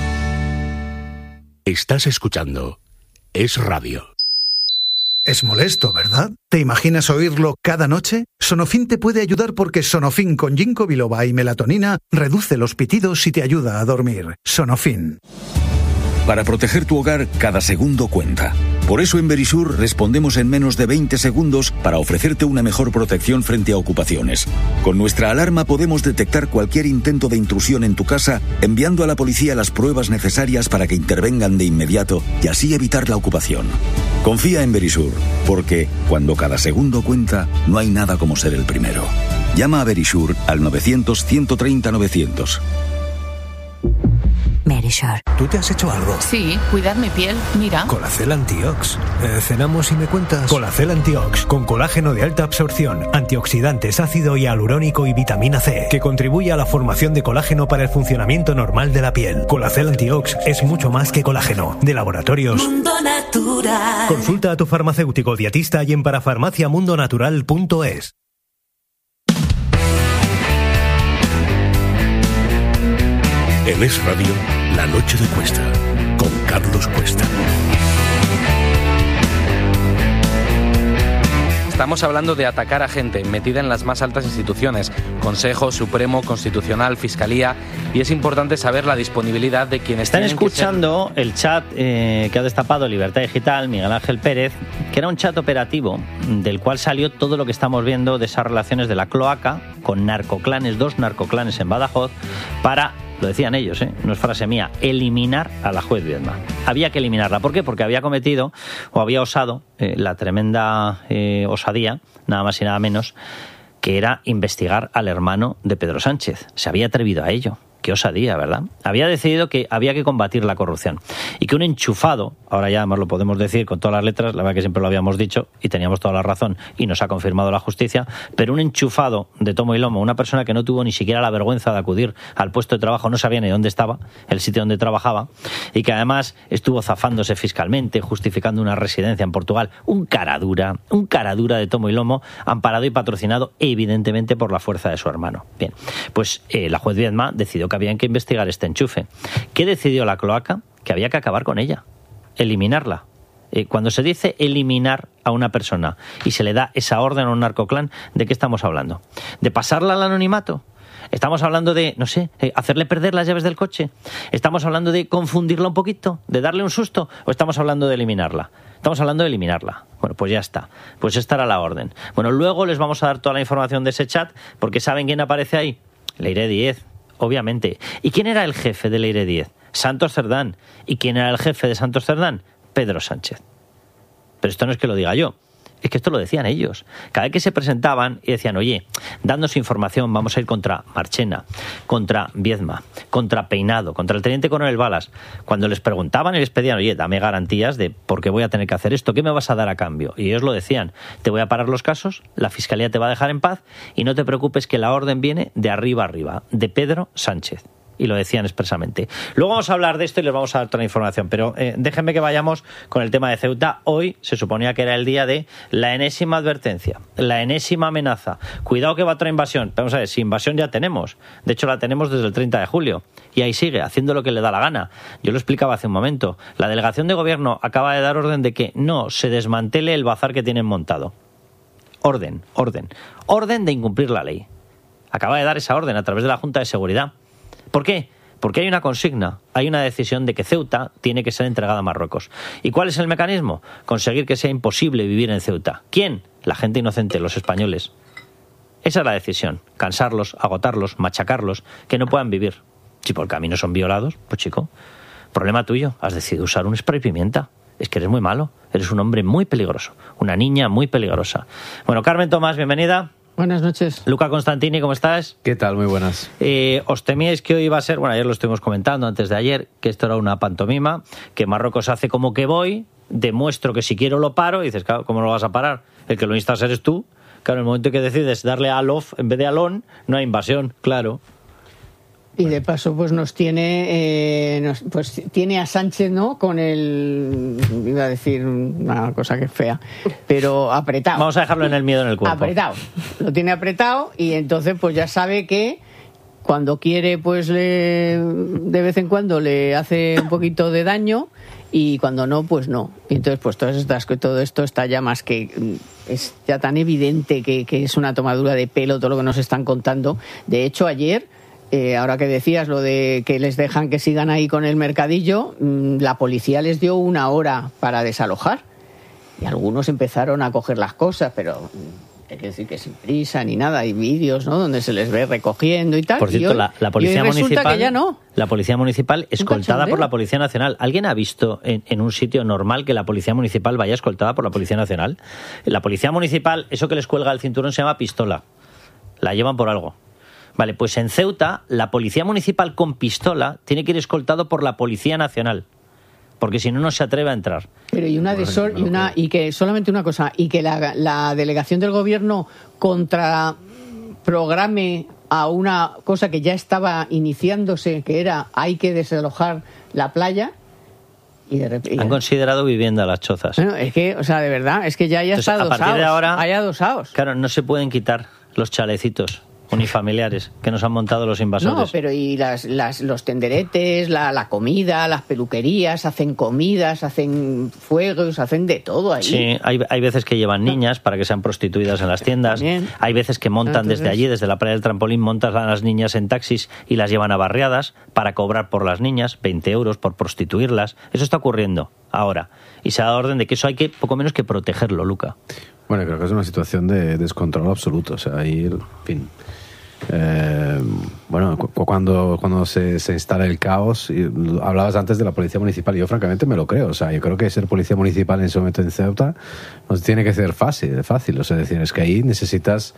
Estás escuchando Es Radio. Es molesto, ¿verdad? ¿Te imaginas oírlo cada noche? Sonofin te puede ayudar porque Sonofin con ginkgo biloba y melatonina reduce los pitidos y te ayuda a dormir. Sonofin. Para proteger tu hogar, cada segundo cuenta. Por eso en Verisur respondemos en menos de veinte segundos para ofrecerte una mejor protección frente a ocupaciones. Con nuestra alarma podemos detectar cualquier intento de intrusión en tu casa, enviando a la policía las pruebas necesarias para que intervengan de inmediato y así evitar la ocupación. Confía en Verisur, porque cuando cada segundo cuenta, no hay nada como ser el primero. Llama a Verisur al novecientos, ciento treinta, novecientos. Verisur. ¿Tú te has hecho algo? Sí, cuidar mi piel, mira. Colacel Antiox. Eh, cenamos y me cuentas. Colacel Antiox, con colágeno de alta absorción, antioxidantes, ácido hialurónico y vitamina C, que contribuye a la formación de colágeno para el funcionamiento normal de la piel. Colacel Antiox es mucho más que colágeno. De Laboratorios Mundo Natural. Consulta a tu farmacéutico dietista y en parafarmacia mundo natural punto es. En Es Radio, La Noche de Cuesta, con Carlos Cuesta. Estamos hablando de atacar a gente metida en las más altas instituciones, Consejo, Supremo, Constitucional, Fiscalía, y es importante saber la disponibilidad de quienes están tienen escuchando que ser... el chat eh, que ha destapado Libertad Digital, Miguel Ángel Pérez, que era un chat operativo del cual salió todo lo que estamos viendo de esas relaciones de la cloaca con narcoclanes, dos narcoclanes en Badajoz, para... Lo decían ellos, ¿eh? No es frase mía, eliminar a la juez Viedma. Había que eliminarla. ¿Por qué? Porque había cometido o había osado eh, la tremenda eh, osadía, nada más y nada menos, que era investigar al hermano de Pedro Sánchez. Se había atrevido a ello. Qué osadía, ¿verdad? Había decidido que había que combatir la corrupción y que un enchufado, ahora ya además lo podemos decir con todas las letras, la verdad que siempre lo habíamos dicho y teníamos toda la razón y nos ha confirmado la justicia, pero un enchufado de tomo y lomo, una persona que no tuvo ni siquiera la vergüenza de acudir al puesto de trabajo, no sabía ni dónde estaba, el sitio donde trabajaba, y que además estuvo zafándose fiscalmente, justificando una residencia en Portugal, un caradura, un caradura de tomo y lomo, amparado y patrocinado evidentemente por la fuerza de su hermano. Bien, pues eh, la juez Viedma decidió que habían que investigar este enchufe. ¿Qué decidió la cloaca? Que había que acabar con ella, eliminarla. Eh, cuando se dice eliminar a una persona y se le da esa orden a un narcoclán, ¿de qué estamos hablando? ¿De pasarla al anonimato? ¿Estamos hablando de, no sé, eh, hacerle perder las llaves del coche? ¿Estamos hablando de confundirla un poquito? ¿De darle un susto? ¿O estamos hablando de eliminarla? Estamos hablando de eliminarla. Bueno, pues ya está. Pues esta era la orden. Bueno, luego les vamos a dar toda la información de ese chat, porque ¿saben quién aparece ahí? Leire Díez. Obviamente. ¿Y quién era el jefe de Leire Díez? Santos Cerdán. ¿Y quién era el jefe de Santos Cerdán? Pedro Sánchez. Pero esto no es que lo diga yo, es que esto lo decían ellos. Cada vez que se presentaban y decían, oye, dándonos información, vamos a ir contra Marchena, contra Viedma, contra Peinado, contra el teniente coronel Balas. Cuando les preguntaban y les pedían, oye, dame garantías de por qué voy a tener que hacer esto, ¿qué me vas a dar a cambio? Y ellos lo decían, te voy a parar los casos, la Fiscalía te va a dejar en paz y no te preocupes que la orden viene de arriba arriba, de Pedro Sánchez. Y lo decían expresamente. Luego vamos a hablar de esto y les vamos a dar toda la información, pero eh, déjenme que vayamos con el tema de Ceuta. Hoy se suponía que era el día de la enésima advertencia, la enésima amenaza. Cuidado que va otra invasión. Vamos a ver, si invasión ya tenemos. De hecho la tenemos desde el treinta de julio. Y ahí sigue, haciendo lo que le da la gana. Yo lo explicaba hace un momento. La delegación de gobierno acaba de dar orden de que no se desmantele el bazar que tienen montado. Orden, orden. Orden de incumplir la ley. acaba de dar esa orden a través de la Junta de Seguridad. ¿Por qué? Porque hay una consigna, hay una decisión de que Ceuta tiene que ser entregada a Marruecos. ¿Y cuál es el mecanismo? Conseguir que sea imposible vivir en Ceuta. ¿Quién? La gente inocente, los españoles. Esa es la decisión. Cansarlos, agotarlos, machacarlos, que no puedan vivir. Si por el camino son violados, pues chico, problema tuyo. Has decidido usar un spray pimienta. Es que eres muy malo. Eres un hombre muy peligroso. Una niña muy peligrosa. Bueno, Carmen Tomás, bienvenida. Buenas noches. Luca Constantini, ¿cómo estás? ¿Qué tal? Muy buenas. Eh, ¿Os temíais que hoy iba a ser, bueno, ayer lo estuvimos comentando antes de ayer, que esto era una pantomima, que Marruecos hace como que voy, demuestro que si quiero lo paro, y dices, claro, ¿cómo lo vas a parar? El que lo instas eres tú. Claro, en el momento que decides darle a off en vez de alon, no hay invasión, claro. Y de paso, pues nos tiene, eh, nos, pues tiene a Sánchez, ¿no? Con el, iba a decir una cosa que es fea, pero apretado. Vamos a dejarlo en el miedo en el cuerpo. Apretado. Lo tiene apretado y entonces, pues ya sabe que cuando quiere, pues le, de vez en cuando le hace un poquito de daño y cuando no, pues no. Y entonces, pues todas estas, todo esto está ya más que, es ya tan evidente que, que es una tomadura de pelo todo lo que nos están contando. De hecho, ayer, Eh, ahora que decías lo de que les dejan que sigan ahí con el mercadillo, mmm, la policía les dio una hora para desalojar y algunos empezaron a coger las cosas, pero mmm, hay que decir que sin prisa ni nada. Hay vídeos, ¿no?, donde se les ve recogiendo y tal. Por cierto, y hoy, la, la policía y hoy resulta municipal, que ya no. la policía municipal escoltada por la Policía Nacional. ¿Alguien ha visto en, en un sitio normal que la policía municipal vaya escoltada por la Policía Nacional? La policía municipal, eso que les cuelga el cinturón se llama pistola. La llevan por algo. Vale, pues en Ceuta, la policía municipal con pistola tiene que ir escoltado por la Policía Nacional, porque si no, no se atreve a entrar. Pero y una de sol, y una y que solamente una cosa, y que la, la delegación del gobierno contraprograme a una cosa que ya estaba iniciándose, que era hay que desalojar la playa. Y de repente, han considerado vivienda las chozas. Bueno, es que, o sea, de verdad, es que ya ya está adosados. A partir de ahora, hay adosados. Claro, no se pueden quitar los chalecitos unifamiliares que nos han montado los invasores. No, pero y las, las, los tenderetes, la, la comida, las peluquerías, hacen comidas, hacen fuegos, hacen de todo ahí. Sí, hay, hay veces que llevan niñas para que sean prostituidas en las tiendas. También. Hay veces que montan Entonces... desde allí, desde la playa del trampolín, montan a las niñas en taxis y las llevan a barriadas para cobrar por las niñas veinte euros por prostituirlas. Eso está ocurriendo ahora. Y se ha dado orden de que eso hay que, poco menos que protegerlo, Luca. Bueno, creo que es una situación de descontrol absoluto. O sea, ahí, en fin... Eh, bueno, cu cuando, cuando se, se instala el caos, y hablabas antes de la policía municipal, y yo francamente me lo creo. O sea, yo creo que ser policía municipal en ese momento en Ceuta no tiene que ser fácil, fácil. O sea, es decir, es que ahí necesitas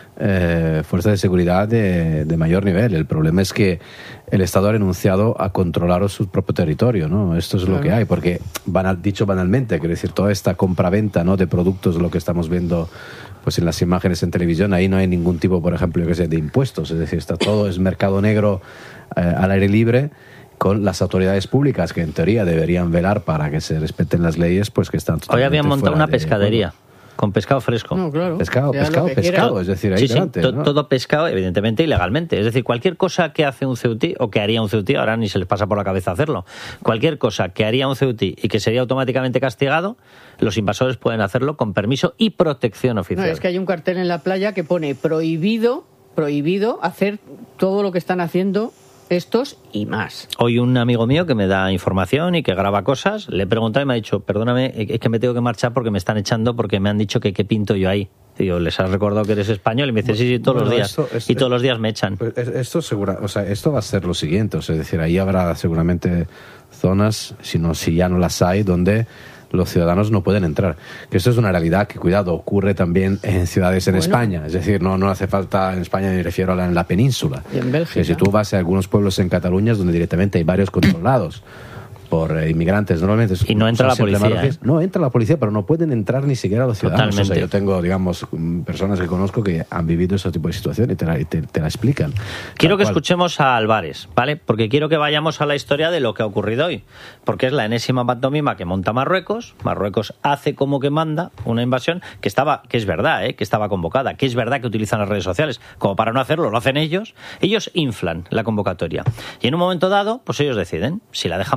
eh, fuerzas de seguridad de, de mayor nivel. El problema es que el Estado ha renunciado a controlar su propio territorio, ¿no? Esto es claro. Lo que hay, porque banal, dicho banalmente, quiero decir, toda esta compra-venta, ¿no?, de productos, lo que estamos viendo pues en las imágenes en televisión, ahí no hay ningún tipo, por ejemplo, yo que sé, de impuestos, es decir, está todo, es mercado negro eh, al aire libre, con las autoridades públicas que en teoría deberían velar para que se respeten las leyes, pues que están totalmente. Hoy habían montado una de, pescadería. Bueno, con pescado fresco. No, claro. Pescado, pescado, pescado, es decir, ahí sí, delante, sí, to ¿no? Todo pescado, evidentemente, ilegalmente. Es decir, cualquier cosa que hace un ceutí, o que haría un ceutí, ahora ni se les pasa por la cabeza hacerlo, cualquier cosa que haría un ceutí y que sería automáticamente castigado, los invasores pueden hacerlo con permiso y protección oficial. No, es que hay un cartel en la playa que pone prohibido, prohibido hacer todo lo que están haciendo estos y más. Hoy un amigo mío que me da información y que graba cosas, le he preguntado y me ha dicho, perdóname, es que me tengo que marchar porque me están echando porque me han dicho que qué pinto yo ahí. Y yo, ¿les has recordado que eres español? Y me dice, sí, sí, todos bueno, los días. Esto, es, y todos los días me echan. Esto, segura, o sea, esto va a ser lo siguiente, o sea, es decir, ahí habrá seguramente zonas, si, no, si ya no las hay, donde los ciudadanos no pueden entrar. Que esto es una realidad que, cuidado, ocurre también en ciudades en bueno. España. Es decir, no, no hace falta en España, me refiero a la, en la península. Y en Bélgica. Que si tú vas a algunos pueblos en Cataluña, donde directamente hay varios controlados por eh, inmigrantes normalmente. Y no entra la policía. ¿eh? No entra la policía, pero no pueden entrar ni siquiera los ciudadanos. Totalmente. O sea, yo tengo, digamos, personas que conozco que han vivido ese tipo de situación y te la, te, te la explican. Quiero que escuchemos a Álvarez, ¿vale? Porque quiero que vayamos a la historia de lo que ha ocurrido hoy. Porque es la enésima pantomima que monta Marruecos. Marruecos hace como que manda una invasión que estaba, que es verdad, ¿eh? Que estaba convocada, que es verdad que utilizan las redes sociales. Como para no hacerlo, lo hacen ellos. Ellos inflan la convocatoria. Y en un momento dado, pues ellos deciden si la dejan pasar o no la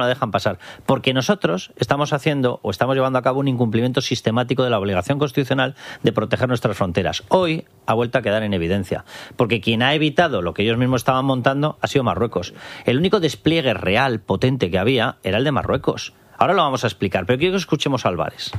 la dejan pasar. Porque nosotros estamos haciendo o estamos llevando a cabo un incumplimiento sistemático de la obligación constitucional de proteger nuestras fronteras. Hoy ha vuelto a quedar en evidencia. Porque quien ha evitado lo que ellos mismos estaban montando ha sido Marruecos. El único despliegue real, potente que había era el de Marruecos. Ahora lo vamos a explicar, pero quiero que escuchemos a Álvarez.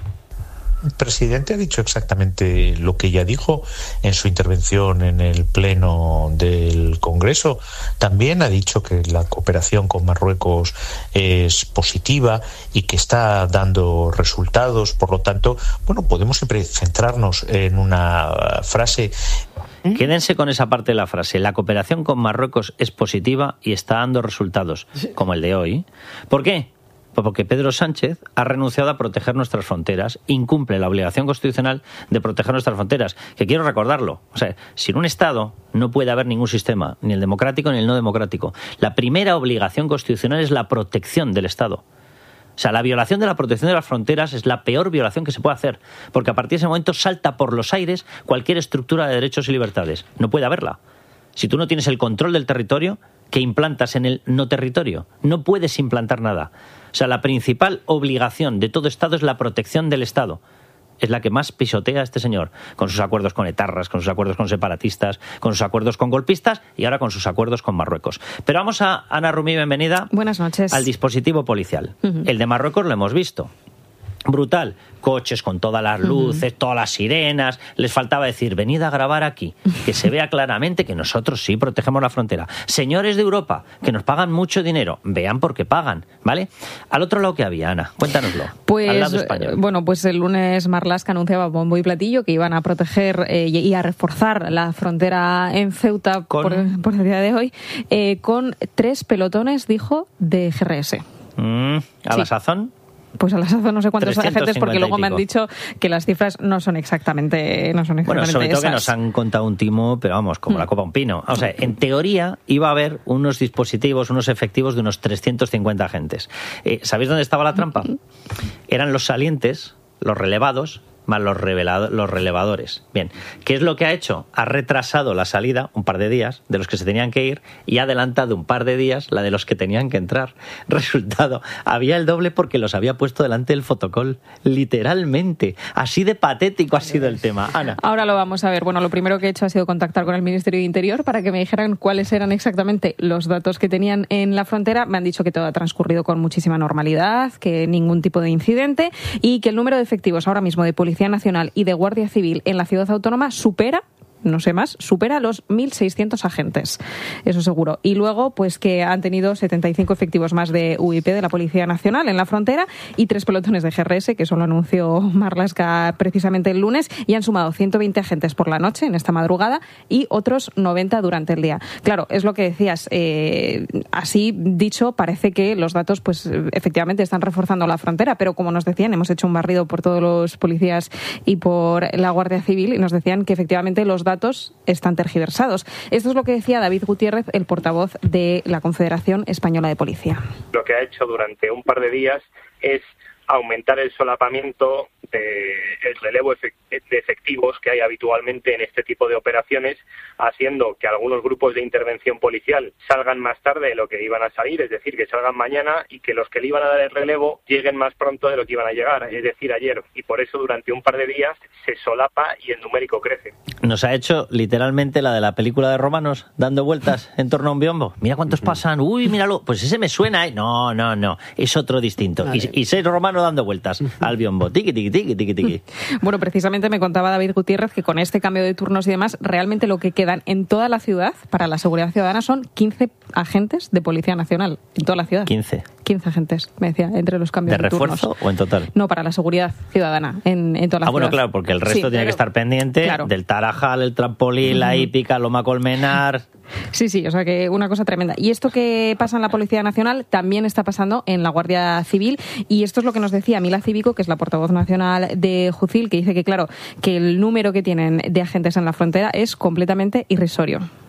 El presidente ha dicho exactamente lo que ya dijo en su intervención en el Pleno del Congreso. También ha dicho que la cooperación con Marruecos es positiva y que está dando resultados. Por lo tanto, bueno, podemos siempre centrarnos en una frase. Quédense con esa parte de la frase. La cooperación con Marruecos es positiva y está dando resultados, como el de hoy. ¿Por qué? Porque Pedro Sánchez ha renunciado a proteger nuestras fronteras, incumple la obligación constitucional de proteger nuestras fronteras, que quiero recordarlo. O sea, sin un Estado no puede haber ningún sistema, ni el democrático ni el no democrático. La primera obligación constitucional es la protección del Estado. O sea, la violación de la protección de las fronteras es la peor violación que se puede hacer, porque a partir de ese momento salta por los aires cualquier estructura de derechos y libertades. No puede haberla. Si tú no tienes el control del territorio, ¿qué implantas en el no territorio? No puedes implantar nada. O sea, la principal obligación de todo Estado es la protección del Estado. Es la que más pisotea a este señor, con sus acuerdos con etarras, con sus acuerdos con separatistas, con sus acuerdos con golpistas y ahora con sus acuerdos con Marruecos. Pero vamos a, Ana Rumí, bienvenida. Buenas noches. Al dispositivo policial. Uh-huh. El de Marruecos lo hemos visto. Brutal. Coches con todas las luces, uh-huh. todas las sirenas. Les faltaba decir, venid a grabar aquí, que se vea claramente que nosotros sí protegemos la frontera. Señores de Europa, que nos pagan mucho dinero, vean por qué pagan, ¿vale? Al otro lado que había, Ana, cuéntanoslo. Pues, al lado español. Bueno, pues el lunes Marlaska anunciaba bombo y platillo que iban a proteger eh, y a reforzar la frontera en Ceuta ¿Con? por, por el día de hoy, eh, con tres pelotones, dijo, de G R S. Mm, ¿A sí. la sazón? Pues a las sazón no sé cuántos agentes, porque luego me han dicho que las cifras no son exactamente no son exactamente Bueno, sobre todo esas. Que nos han contado un timo, pero vamos, como mm. la copa un pino. O sea, en teoría iba a haber unos dispositivos, unos efectivos de unos trescientos cincuenta agentes. Eh, ¿Sabéis dónde estaba la trampa? Eran los salientes, los relevados, más los, revelado, los relevadores. Bien, ¿qué es lo que ha hecho? Ha retrasado la salida un par de días de los que se tenían que ir y ha adelantado un par de días la de los que tenían que entrar. Resultado, había el doble porque los había puesto delante del fotocall. Literalmente. Así de patético ha sido el tema. Ana. Ahora lo vamos a ver. Bueno, lo primero que he hecho ha sido contactar con el Ministerio de Interior para que me dijeran cuáles eran exactamente los datos que tenían en la frontera. Me han dicho que todo ha transcurrido con muchísima normalidad, que ningún tipo de incidente y que el número de efectivos ahora mismo de Policía Nacional y de Guardia Civil en la ciudad autónoma supera, no sé más, supera los mil seiscientos agentes, eso seguro. Y luego, pues que han tenido setenta y cinco efectivos más de U I P, de la Policía Nacional, en la frontera, y tres pelotones de G R S, que eso lo anunció Marlaska precisamente el lunes, y han sumado ciento veinte agentes por la noche, en esta madrugada, y otros noventa durante el día. Claro, es lo que decías, eh, así dicho, parece que los datos, pues efectivamente están reforzando la frontera, pero como nos decían, hemos hecho un barrido por todos los policías y por la Guardia Civil, y nos decían que efectivamente los datos están tergiversados. Esto es lo que decía David Gutiérrez, el portavoz de la Confederación Española de Policía. Lo que ha hecho durante un par de días es aumentar el solapamiento del relevo de efectivos que hay habitualmente en este tipo de operaciones, haciendo que algunos grupos de intervención policial salgan más tarde de lo que iban a salir, es decir, que salgan mañana, y que los que le iban a dar el relevo lleguen más pronto de lo que iban a llegar, es decir, ayer. Y por eso durante un par de días se solapa y el numérico crece. Nos ha hecho literalmente la de la película de Romanos, dando vueltas en torno a un biombo. Mira cuántos pasan, uy, míralo, pues ese me suena, ¿eh? No, no, no, es otro distinto. Y, y seis romanos dando vueltas al biombo, tiqui, tiqui, tiqui, tiqui, tiqui. Bueno, precisamente me contaba David Gutiérrez que con este cambio de turnos y demás, realmente lo que quedan en toda la ciudad para la seguridad ciudadana son quince agentes de Policía Nacional, en toda la ciudad. quince. quince agentes, me decía, entre los cambios de, ¿De turnos. ¿De refuerzo o en total? No, para la seguridad ciudadana, en, en toda la ah, ciudad. Bueno, claro, porque el resto sí, tiene pero, que estar pendiente claro. del Tarajal, el trampolín, uh-huh. la hípica, Loma Colmenar. Sí, sí, o sea que una cosa tremenda. Y esto que pasa en la Policía Nacional también está pasando en la Guardia Civil, y esto es lo que nos decía Mila Cívico, que es la portavoz nacional de Jucil, que dice que, claro, que el número que tienen de agentes en la frontera es completamente irrisorio.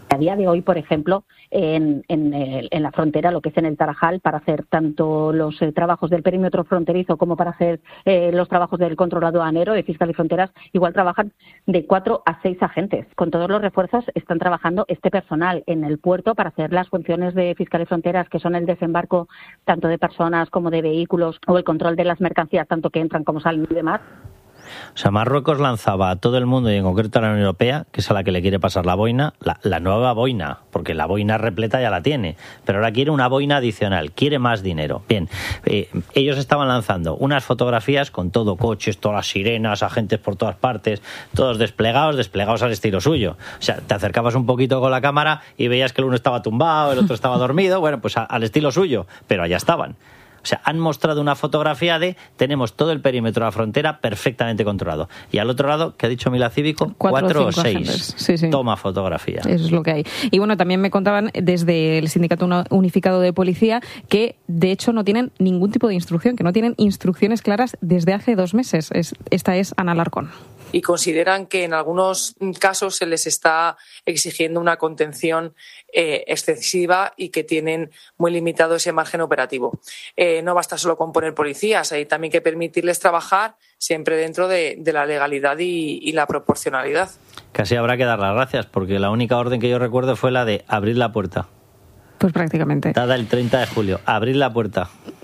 A día de hoy, por ejemplo, en, en, el, en la frontera, lo que es en el Tarajal, para hacer tanto los eh, trabajos del perímetro fronterizo como para hacer eh, los trabajos del control aduanero, de Fiscal y Fronteras, igual trabajan de cuatro a seis agentes. Con todos los refuerzos están trabajando este personal en el puerto para hacer las funciones de Fiscal y Fronteras, que son el desembarco tanto de personas como de vehículos o el control de las mercancías, tanto que entran como salen y demás. O sea, Marruecos lanzaba a todo el mundo y en concreto a la Unión Europea, que es a la que le quiere pasar la boina, la, la nueva boina, porque la boina repleta ya la tiene, pero ahora quiere una boina adicional, quiere más dinero. Bien, eh, ellos estaban lanzando unas fotografías con todo, coches, todas las sirenas, agentes por todas partes, todos desplegados, desplegados al estilo suyo. O sea, te acercabas un poquito con la cámara y veías que el uno estaba tumbado, el otro estaba dormido, bueno, pues a, al estilo suyo, pero allá estaban. O sea, han mostrado una fotografía de tenemos todo el perímetro de la frontera perfectamente controlado. Y al otro lado, ¿qué ha dicho Mila Cívico? Cuatro, Cuatro o seis. seis. Sí, sí. Toma fotografía. Eso es lo que hay. Y bueno, también me contaban desde el Sindicato Unificado de Policía que de hecho no tienen ningún tipo de instrucción, que no tienen instrucciones claras desde hace dos meses. Es, esta es Ana Alarcón. Y consideran que en algunos casos se les está exigiendo una contención eh, excesiva y que tienen muy limitado ese margen operativo. Eh, no basta solo con poner policías, hay también que permitirles trabajar siempre dentro de, de la legalidad y, y la proporcionalidad. Casi habrá que dar las gracias, porque la única orden que yo recuerdo fue la de abrir la puerta. Pues prácticamente. Dada el treinta de julio, abrir la puerta.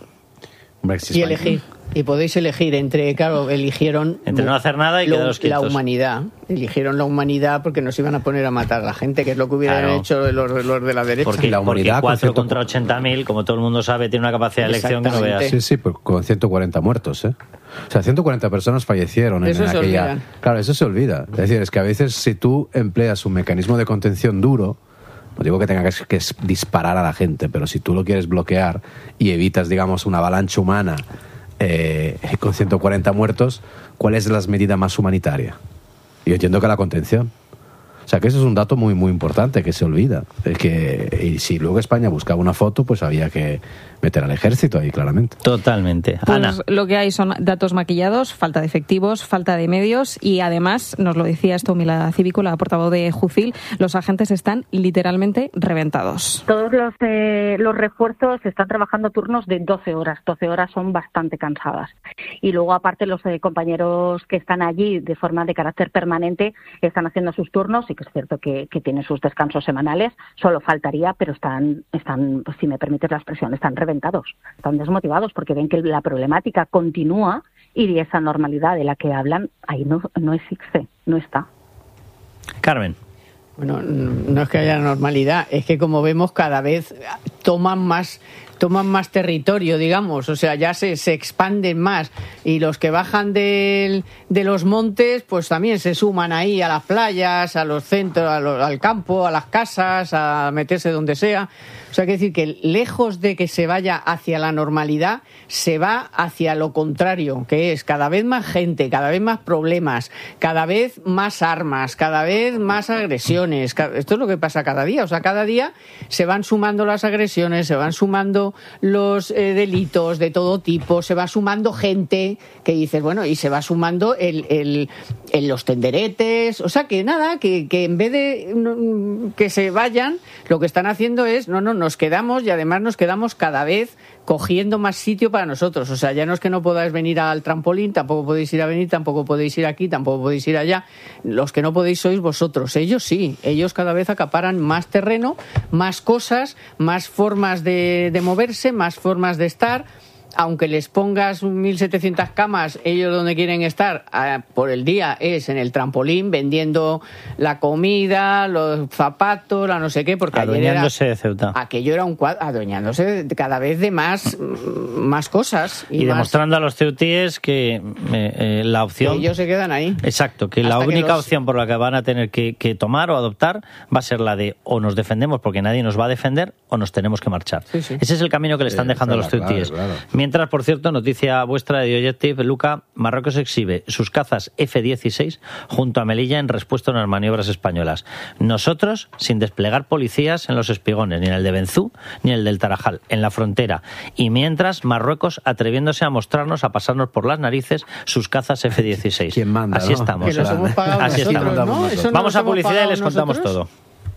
Y elegir. Y podéis elegir entre, claro, eligieron... Entre no hacer nada y lo, quedaros quietos. La humanidad. Eligieron la humanidad porque nos iban a poner a matar a la gente, que es lo que hubieran Claro. hecho los, los de la derecha. Porque, la humanidad, porque cuatro con contra ochenta mil, como todo el mundo sabe, tiene una capacidad de elección que no veas. Sí, sí, pues con ciento cuarenta muertos, ¿eh? O sea, ciento cuarenta personas fallecieron en, Eso en se aquella... olvidan. Claro, eso se olvida. Es decir, es que a veces si tú empleas un mecanismo de contención duro, no digo que tenga que, que disparar a la gente, pero si tú lo quieres bloquear y evitas, digamos, una avalancha humana eh, con ciento cuarenta muertos, ¿cuál es la medida más humanitaria? Yo entiendo que la contención. O sea, que eso es un dato muy, muy importante que se olvida. Es que, y si luego España buscaba una foto, pues había que meter al ejército ahí, claramente. Totalmente. Pues Ana. lo que hay son datos maquillados, falta de efectivos, falta de medios y además, nos lo decía esto Mila Cívico, la portavoz de Jucil, los agentes están literalmente reventados. Todos los, eh, los refuerzos están trabajando turnos de doce horas. doce horas son bastante cansadas. Y luego, aparte, los eh, compañeros que están allí de forma de carácter permanente están haciendo sus turnos y que es cierto que, que tienen sus descansos semanales. Solo faltaría, pero están, están, pues, si me permites la expresión, están reventados, están desmotivados porque ven que la problemática continúa y esa normalidad de la que hablan ahí no, no existe, no está. Carmen. Bueno, no es que haya normalidad, es que como vemos cada vez toman más toman más territorio, digamos, o sea, ya se, se expanden más y los que bajan del, de los montes pues también se suman ahí a las playas, a los centros, a los, al campo, a las casas, a meterse donde sea. O sea, hay que decir que lejos de que se vaya hacia la normalidad, se va hacia lo contrario, que es cada vez más gente, cada vez más problemas, cada vez más armas, cada vez más agresiones. Esto es lo que pasa cada día, o sea, cada día se van sumando las agresiones, se van sumando los eh, delitos de todo tipo, se va sumando gente que dices, bueno, y se va sumando el, el, el los tenderetes, o sea que nada, que, que en vez de no, que se vayan, lo que están haciendo es, no, no, nos quedamos y además nos quedamos cada vez cogiendo más sitio para nosotros, o sea, ya no es que no podáis venir al trampolín, tampoco podéis ir a venir, tampoco podéis ir aquí, tampoco podéis ir allá, los que no podéis sois vosotros, ellos sí, ellos cada vez acaparan más terreno, más cosas, más formas de, de moverse, más formas de estar. Aunque les pongas mil setecientas camas, ellos donde quieren estar eh, por el día es en el trampolín, vendiendo la comida, los zapatos, la no sé qué, porque adueñándose ayer era, de Ceuta. Aquello era un cuadro, adueñándose de cada vez de más, más cosas. Y, y más, demostrando a los ceutíes que eh, eh, la opción... Que ellos se quedan ahí. Exacto, que la Hasta única que los... opción por la que van a tener que, que tomar o adoptar va a ser la de o nos defendemos porque nadie nos va a defender o nos tenemos que marchar. Sí, sí. Ese es el camino que le están sí, dejando claro, a los ceutíes. Claro, claro. Mientras, por cierto, noticia vuestra de Objective, Luca, Marruecos exhibe sus cazas F dieciséis junto a Melilla en respuesta a unas maniobras españolas. Nosotros, sin desplegar policías en los espigones, ni en el de Benzú, ni en el del Tarajal, en la frontera. Y mientras, Marruecos atreviéndose a mostrarnos, a pasarnos por las narices sus cazas F dieciséis. ¿Quién manda? Así ¿no? estamos. Que los hemos pagado Así nosotros, estamos. ¿no? Eso Vamos no a publicidad y les contamos nosotros. todo.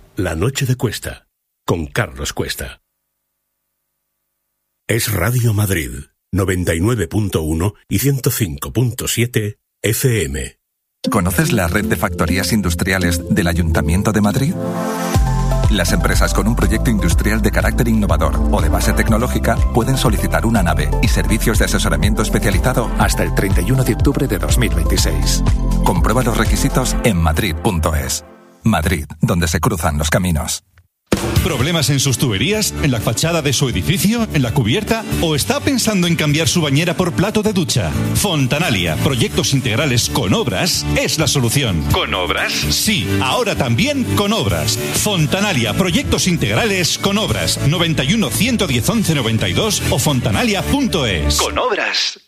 La noche de Cuesta, con Carlos Cuesta. Es Radio Madrid, noventa y nueve punto uno y ciento cinco punto siete F M. ¿Conoces la red de factorías industriales del Ayuntamiento de Madrid? Las empresas con un proyecto industrial de carácter innovador o de base tecnológica pueden solicitar una nave y servicios de asesoramiento especializado hasta el treinta y uno de octubre de dos mil veintiséis. Comprueba los requisitos en madrid punto es. Madrid, donde se cruzan los caminos. ¿Problemas en sus tuberías? ¿En la fachada de su edificio? ¿En la cubierta? ¿O está pensando en cambiar su bañera por plato de ducha? Fontanalia, proyectos integrales con obras, es la solución. ¿Con obras? Sí, ahora también con obras. Fontanalia, proyectos integrales con obras. noventa y uno, ciento diez, once, noventa y dos o fontanalia punto es. Con obras.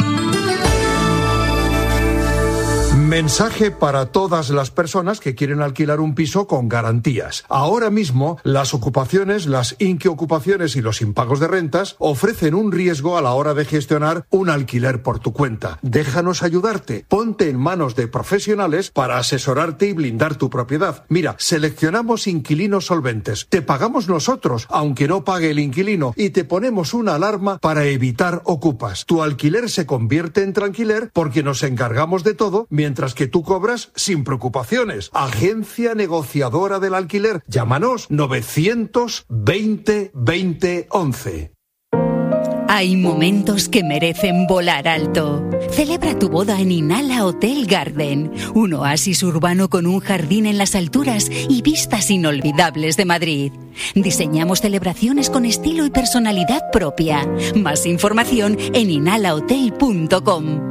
Mensaje para todas las personas que quieren alquilar un piso con garantías. Ahora mismo, las ocupaciones, las inquiocupaciones y los impagos de rentas ofrecen un riesgo a la hora de gestionar un alquiler por tu cuenta. Déjanos ayudarte. Ponte en manos de profesionales para asesorarte y blindar tu propiedad. Mira, seleccionamos inquilinos solventes. Te pagamos nosotros, aunque no pague el inquilino, y te ponemos una alarma para evitar ocupas. Tu alquiler se convierte en tranquiler porque nos encargamos de todo mientras que tú cobras sin preocupaciones. Agencia negociadora del alquiler. Llámanos novecientos veinte veinte once. Hay momentos que merecen volar alto. Celebra tu boda en Inala Hotel Garden, un oasis urbano con un jardín en las alturas y vistas inolvidables de Madrid. Diseñamos celebraciones con estilo y personalidad propia. Más información en inala hotel punto com.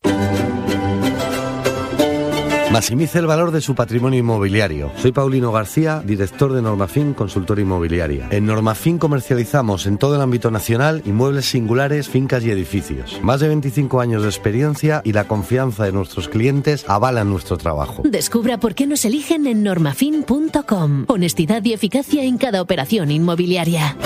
Maximice el valor de su patrimonio inmobiliario. Soy Paulino García, director de Normafin Consultora Inmobiliaria. En Normafin comercializamos en todo el ámbito nacional inmuebles singulares, fincas y edificios. Más de veinticinco años de experiencia y la confianza de nuestros clientes avalan nuestro trabajo. Descubra por qué nos eligen en normafin punto com. Honestidad y eficacia en cada operación inmobiliaria.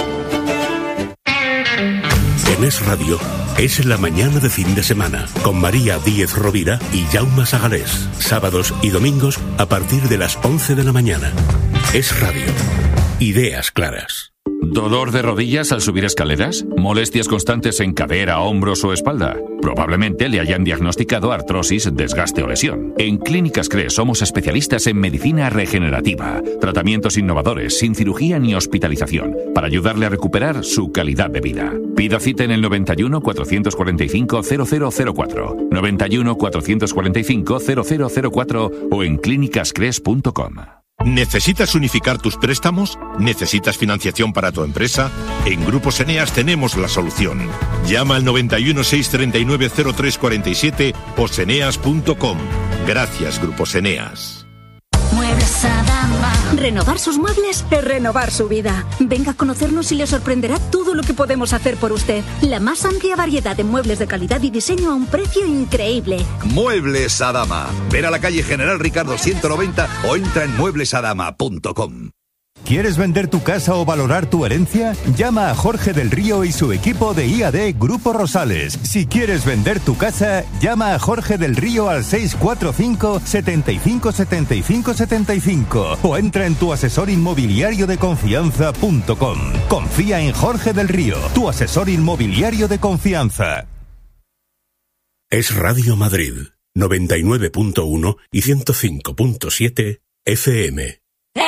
En Es Radio, es la mañana de fin de semana, con María Díez Rovira y Jaume Sagalés. Sábados y domingos a partir de las once de la mañana. Es Radio. Ideas claras. ¿Dolor de rodillas al subir escaleras? ¿Molestias constantes en cadera, hombros o espalda? Probablemente le hayan diagnosticado artrosis, desgaste o lesión. En Clínicas Cres somos especialistas en medicina regenerativa, tratamientos innovadores, sin cirugía ni hospitalización, para ayudarle a recuperar su calidad de vida. Pida cita en el noventa y uno, cuatrocientos cuarenta y cinco, cero cero cero cuatro, noventa y uno, cuatrocientos cuarenta y cinco, cero cero cero cuatro o en clínicas cres punto com. ¿Necesitas unificar tus préstamos? ¿Necesitas financiación para tu empresa? En Grupos Eneas tenemos la solución. Llama al noventa y uno, seiscientos treinta y nueve, cero tres cuarenta y siete o seneas punto com. Gracias, Grupos Eneas. Muebles Adama. Renovar sus muebles es renovar su vida. Venga a conocernos y le sorprenderá todo lo que podemos hacer por usted. La más amplia variedad de muebles de calidad y diseño a un precio increíble. Muebles Adama. Ven a la calle General Ricardo ciento noventa o entra en muebles adama punto com. ¿Quieres vender tu casa o valorar tu herencia? Llama a Jorge del Río y su equipo de I A D Grupo Rosales. Si quieres vender tu casa, llama a Jorge del Río al seis cuatro cinco, setenta y cinco, setenta y cinco, setenta y cinco o entra en tu asesor inmobiliario de confianza punto com. Confía en Jorge del Río, tu asesor inmobiliario de confianza. Es Radio Madrid, noventa y nueve punto uno y ciento cinco punto siete F M.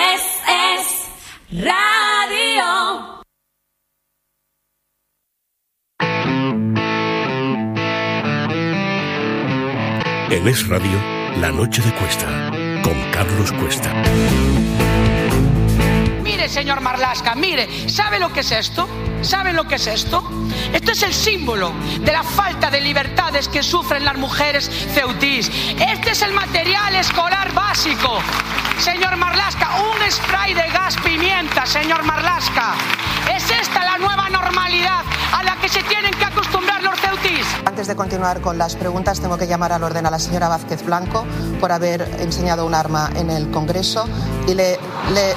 Radio. En Es Radio, La Noche de Cuesta, con Carlos Cuesta. Mire, señor Marlaska, mire, ¿sabe lo que es esto? ¿Saben lo que es esto? Esto es el símbolo de la falta de libertades que sufren las mujeres ceutís. Este es el material escolar básico. Señor Marlaska, un spray de gas pimienta, señor Marlaska. ¿Es esta la nueva normalidad a la que se tienen que acostumbrar los ceutís? Antes de continuar con las preguntas, tengo que llamar al orden a la señora Vázquez Blanco por haber enseñado un arma en el Congreso y le... le...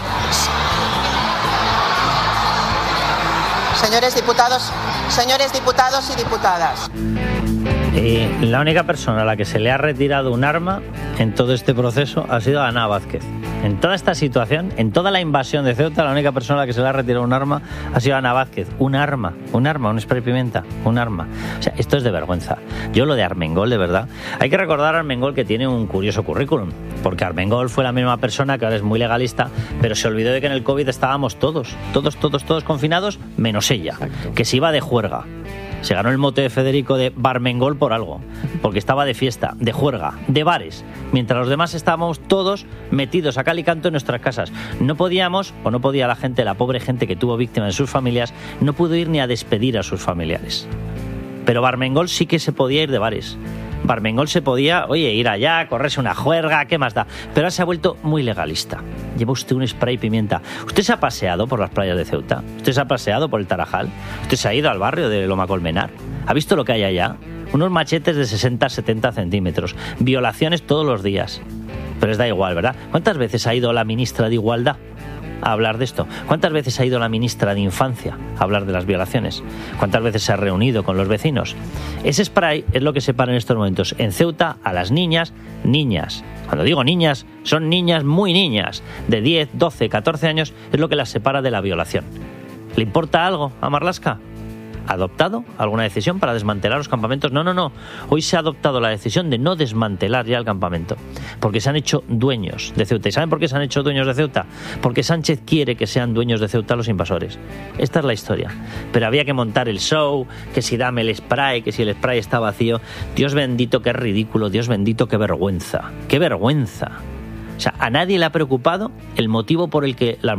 Señores diputados, señores diputados y diputadas. Eh, la única persona a la que se le ha retirado un arma en todo este proceso ha sido Ana Vázquez. En toda esta situación, en toda la invasión de Ceuta, la única persona a la que se le ha retirado un arma ha sido Ana Vázquez. Un arma, un arma, un spray pimienta, un arma. O sea, esto es de vergüenza. Yo lo de Armengol, de verdad. Hay que recordar a Armengol que tiene un curioso currículum, porque Armengol fue la misma persona que ahora es muy legalista, pero se olvidó de que en el COVID estábamos todos, todos, todos, todos confinados, menos ella, Exacto. que se iba de juerga. Se ganó el mote de Federico de Barmengol por algo, porque estaba de fiesta, de juerga, de bares, mientras los demás estábamos todos metidos a cal y canto en nuestras casas. No podíamos, o no podía la gente, la pobre gente que tuvo víctimas en sus familias, no pudo ir ni a despedir a sus familiares. Pero Barmengol sí que se podía ir de bares. Barmengol se podía, oye, ir allá, correrse una juerga, ¿qué más da? Pero ahora se ha vuelto muy legalista. Lleva usted un spray pimienta. ¿Usted se ha paseado por las playas de Ceuta? ¿Usted se ha paseado por el Tarajal? ¿Usted se ha ido al barrio de Loma Colmenar? ¿Ha visto lo que hay allá? Unos machetes de sesenta a setenta centímetros. Violaciones todos los días. Pero les da igual, ¿verdad? ¿Cuántas veces ha ido la ministra de Igualdad a hablar de esto? ¿Cuántas veces ha ido la ministra de Infancia a hablar de las violaciones? ¿Cuántas veces se ha reunido con los vecinos? Ese spray es lo que separa en estos momentos en Ceuta a las niñas, niñas. Cuando digo niñas, son niñas muy niñas, de diez, doce, catorce años, es lo que las separa de la violación. ¿Le importa algo a Marlaska? ¿Ha adoptado alguna decisión para desmantelar los campamentos? No, no, no. Hoy se ha adoptado la decisión de no desmantelar ya el campamento, porque se han hecho dueños de Ceuta. ¿Y saben por qué se han hecho dueños de Ceuta? Porque Sánchez quiere que sean dueños de Ceuta los invasores. Esta es la historia. Pero había que montar el show, que si dame el spray, que si el spray está vacío. Dios bendito, qué ridículo. Dios bendito, qué vergüenza. ¡Qué vergüenza! O sea, a nadie le ha preocupado el motivo por el que la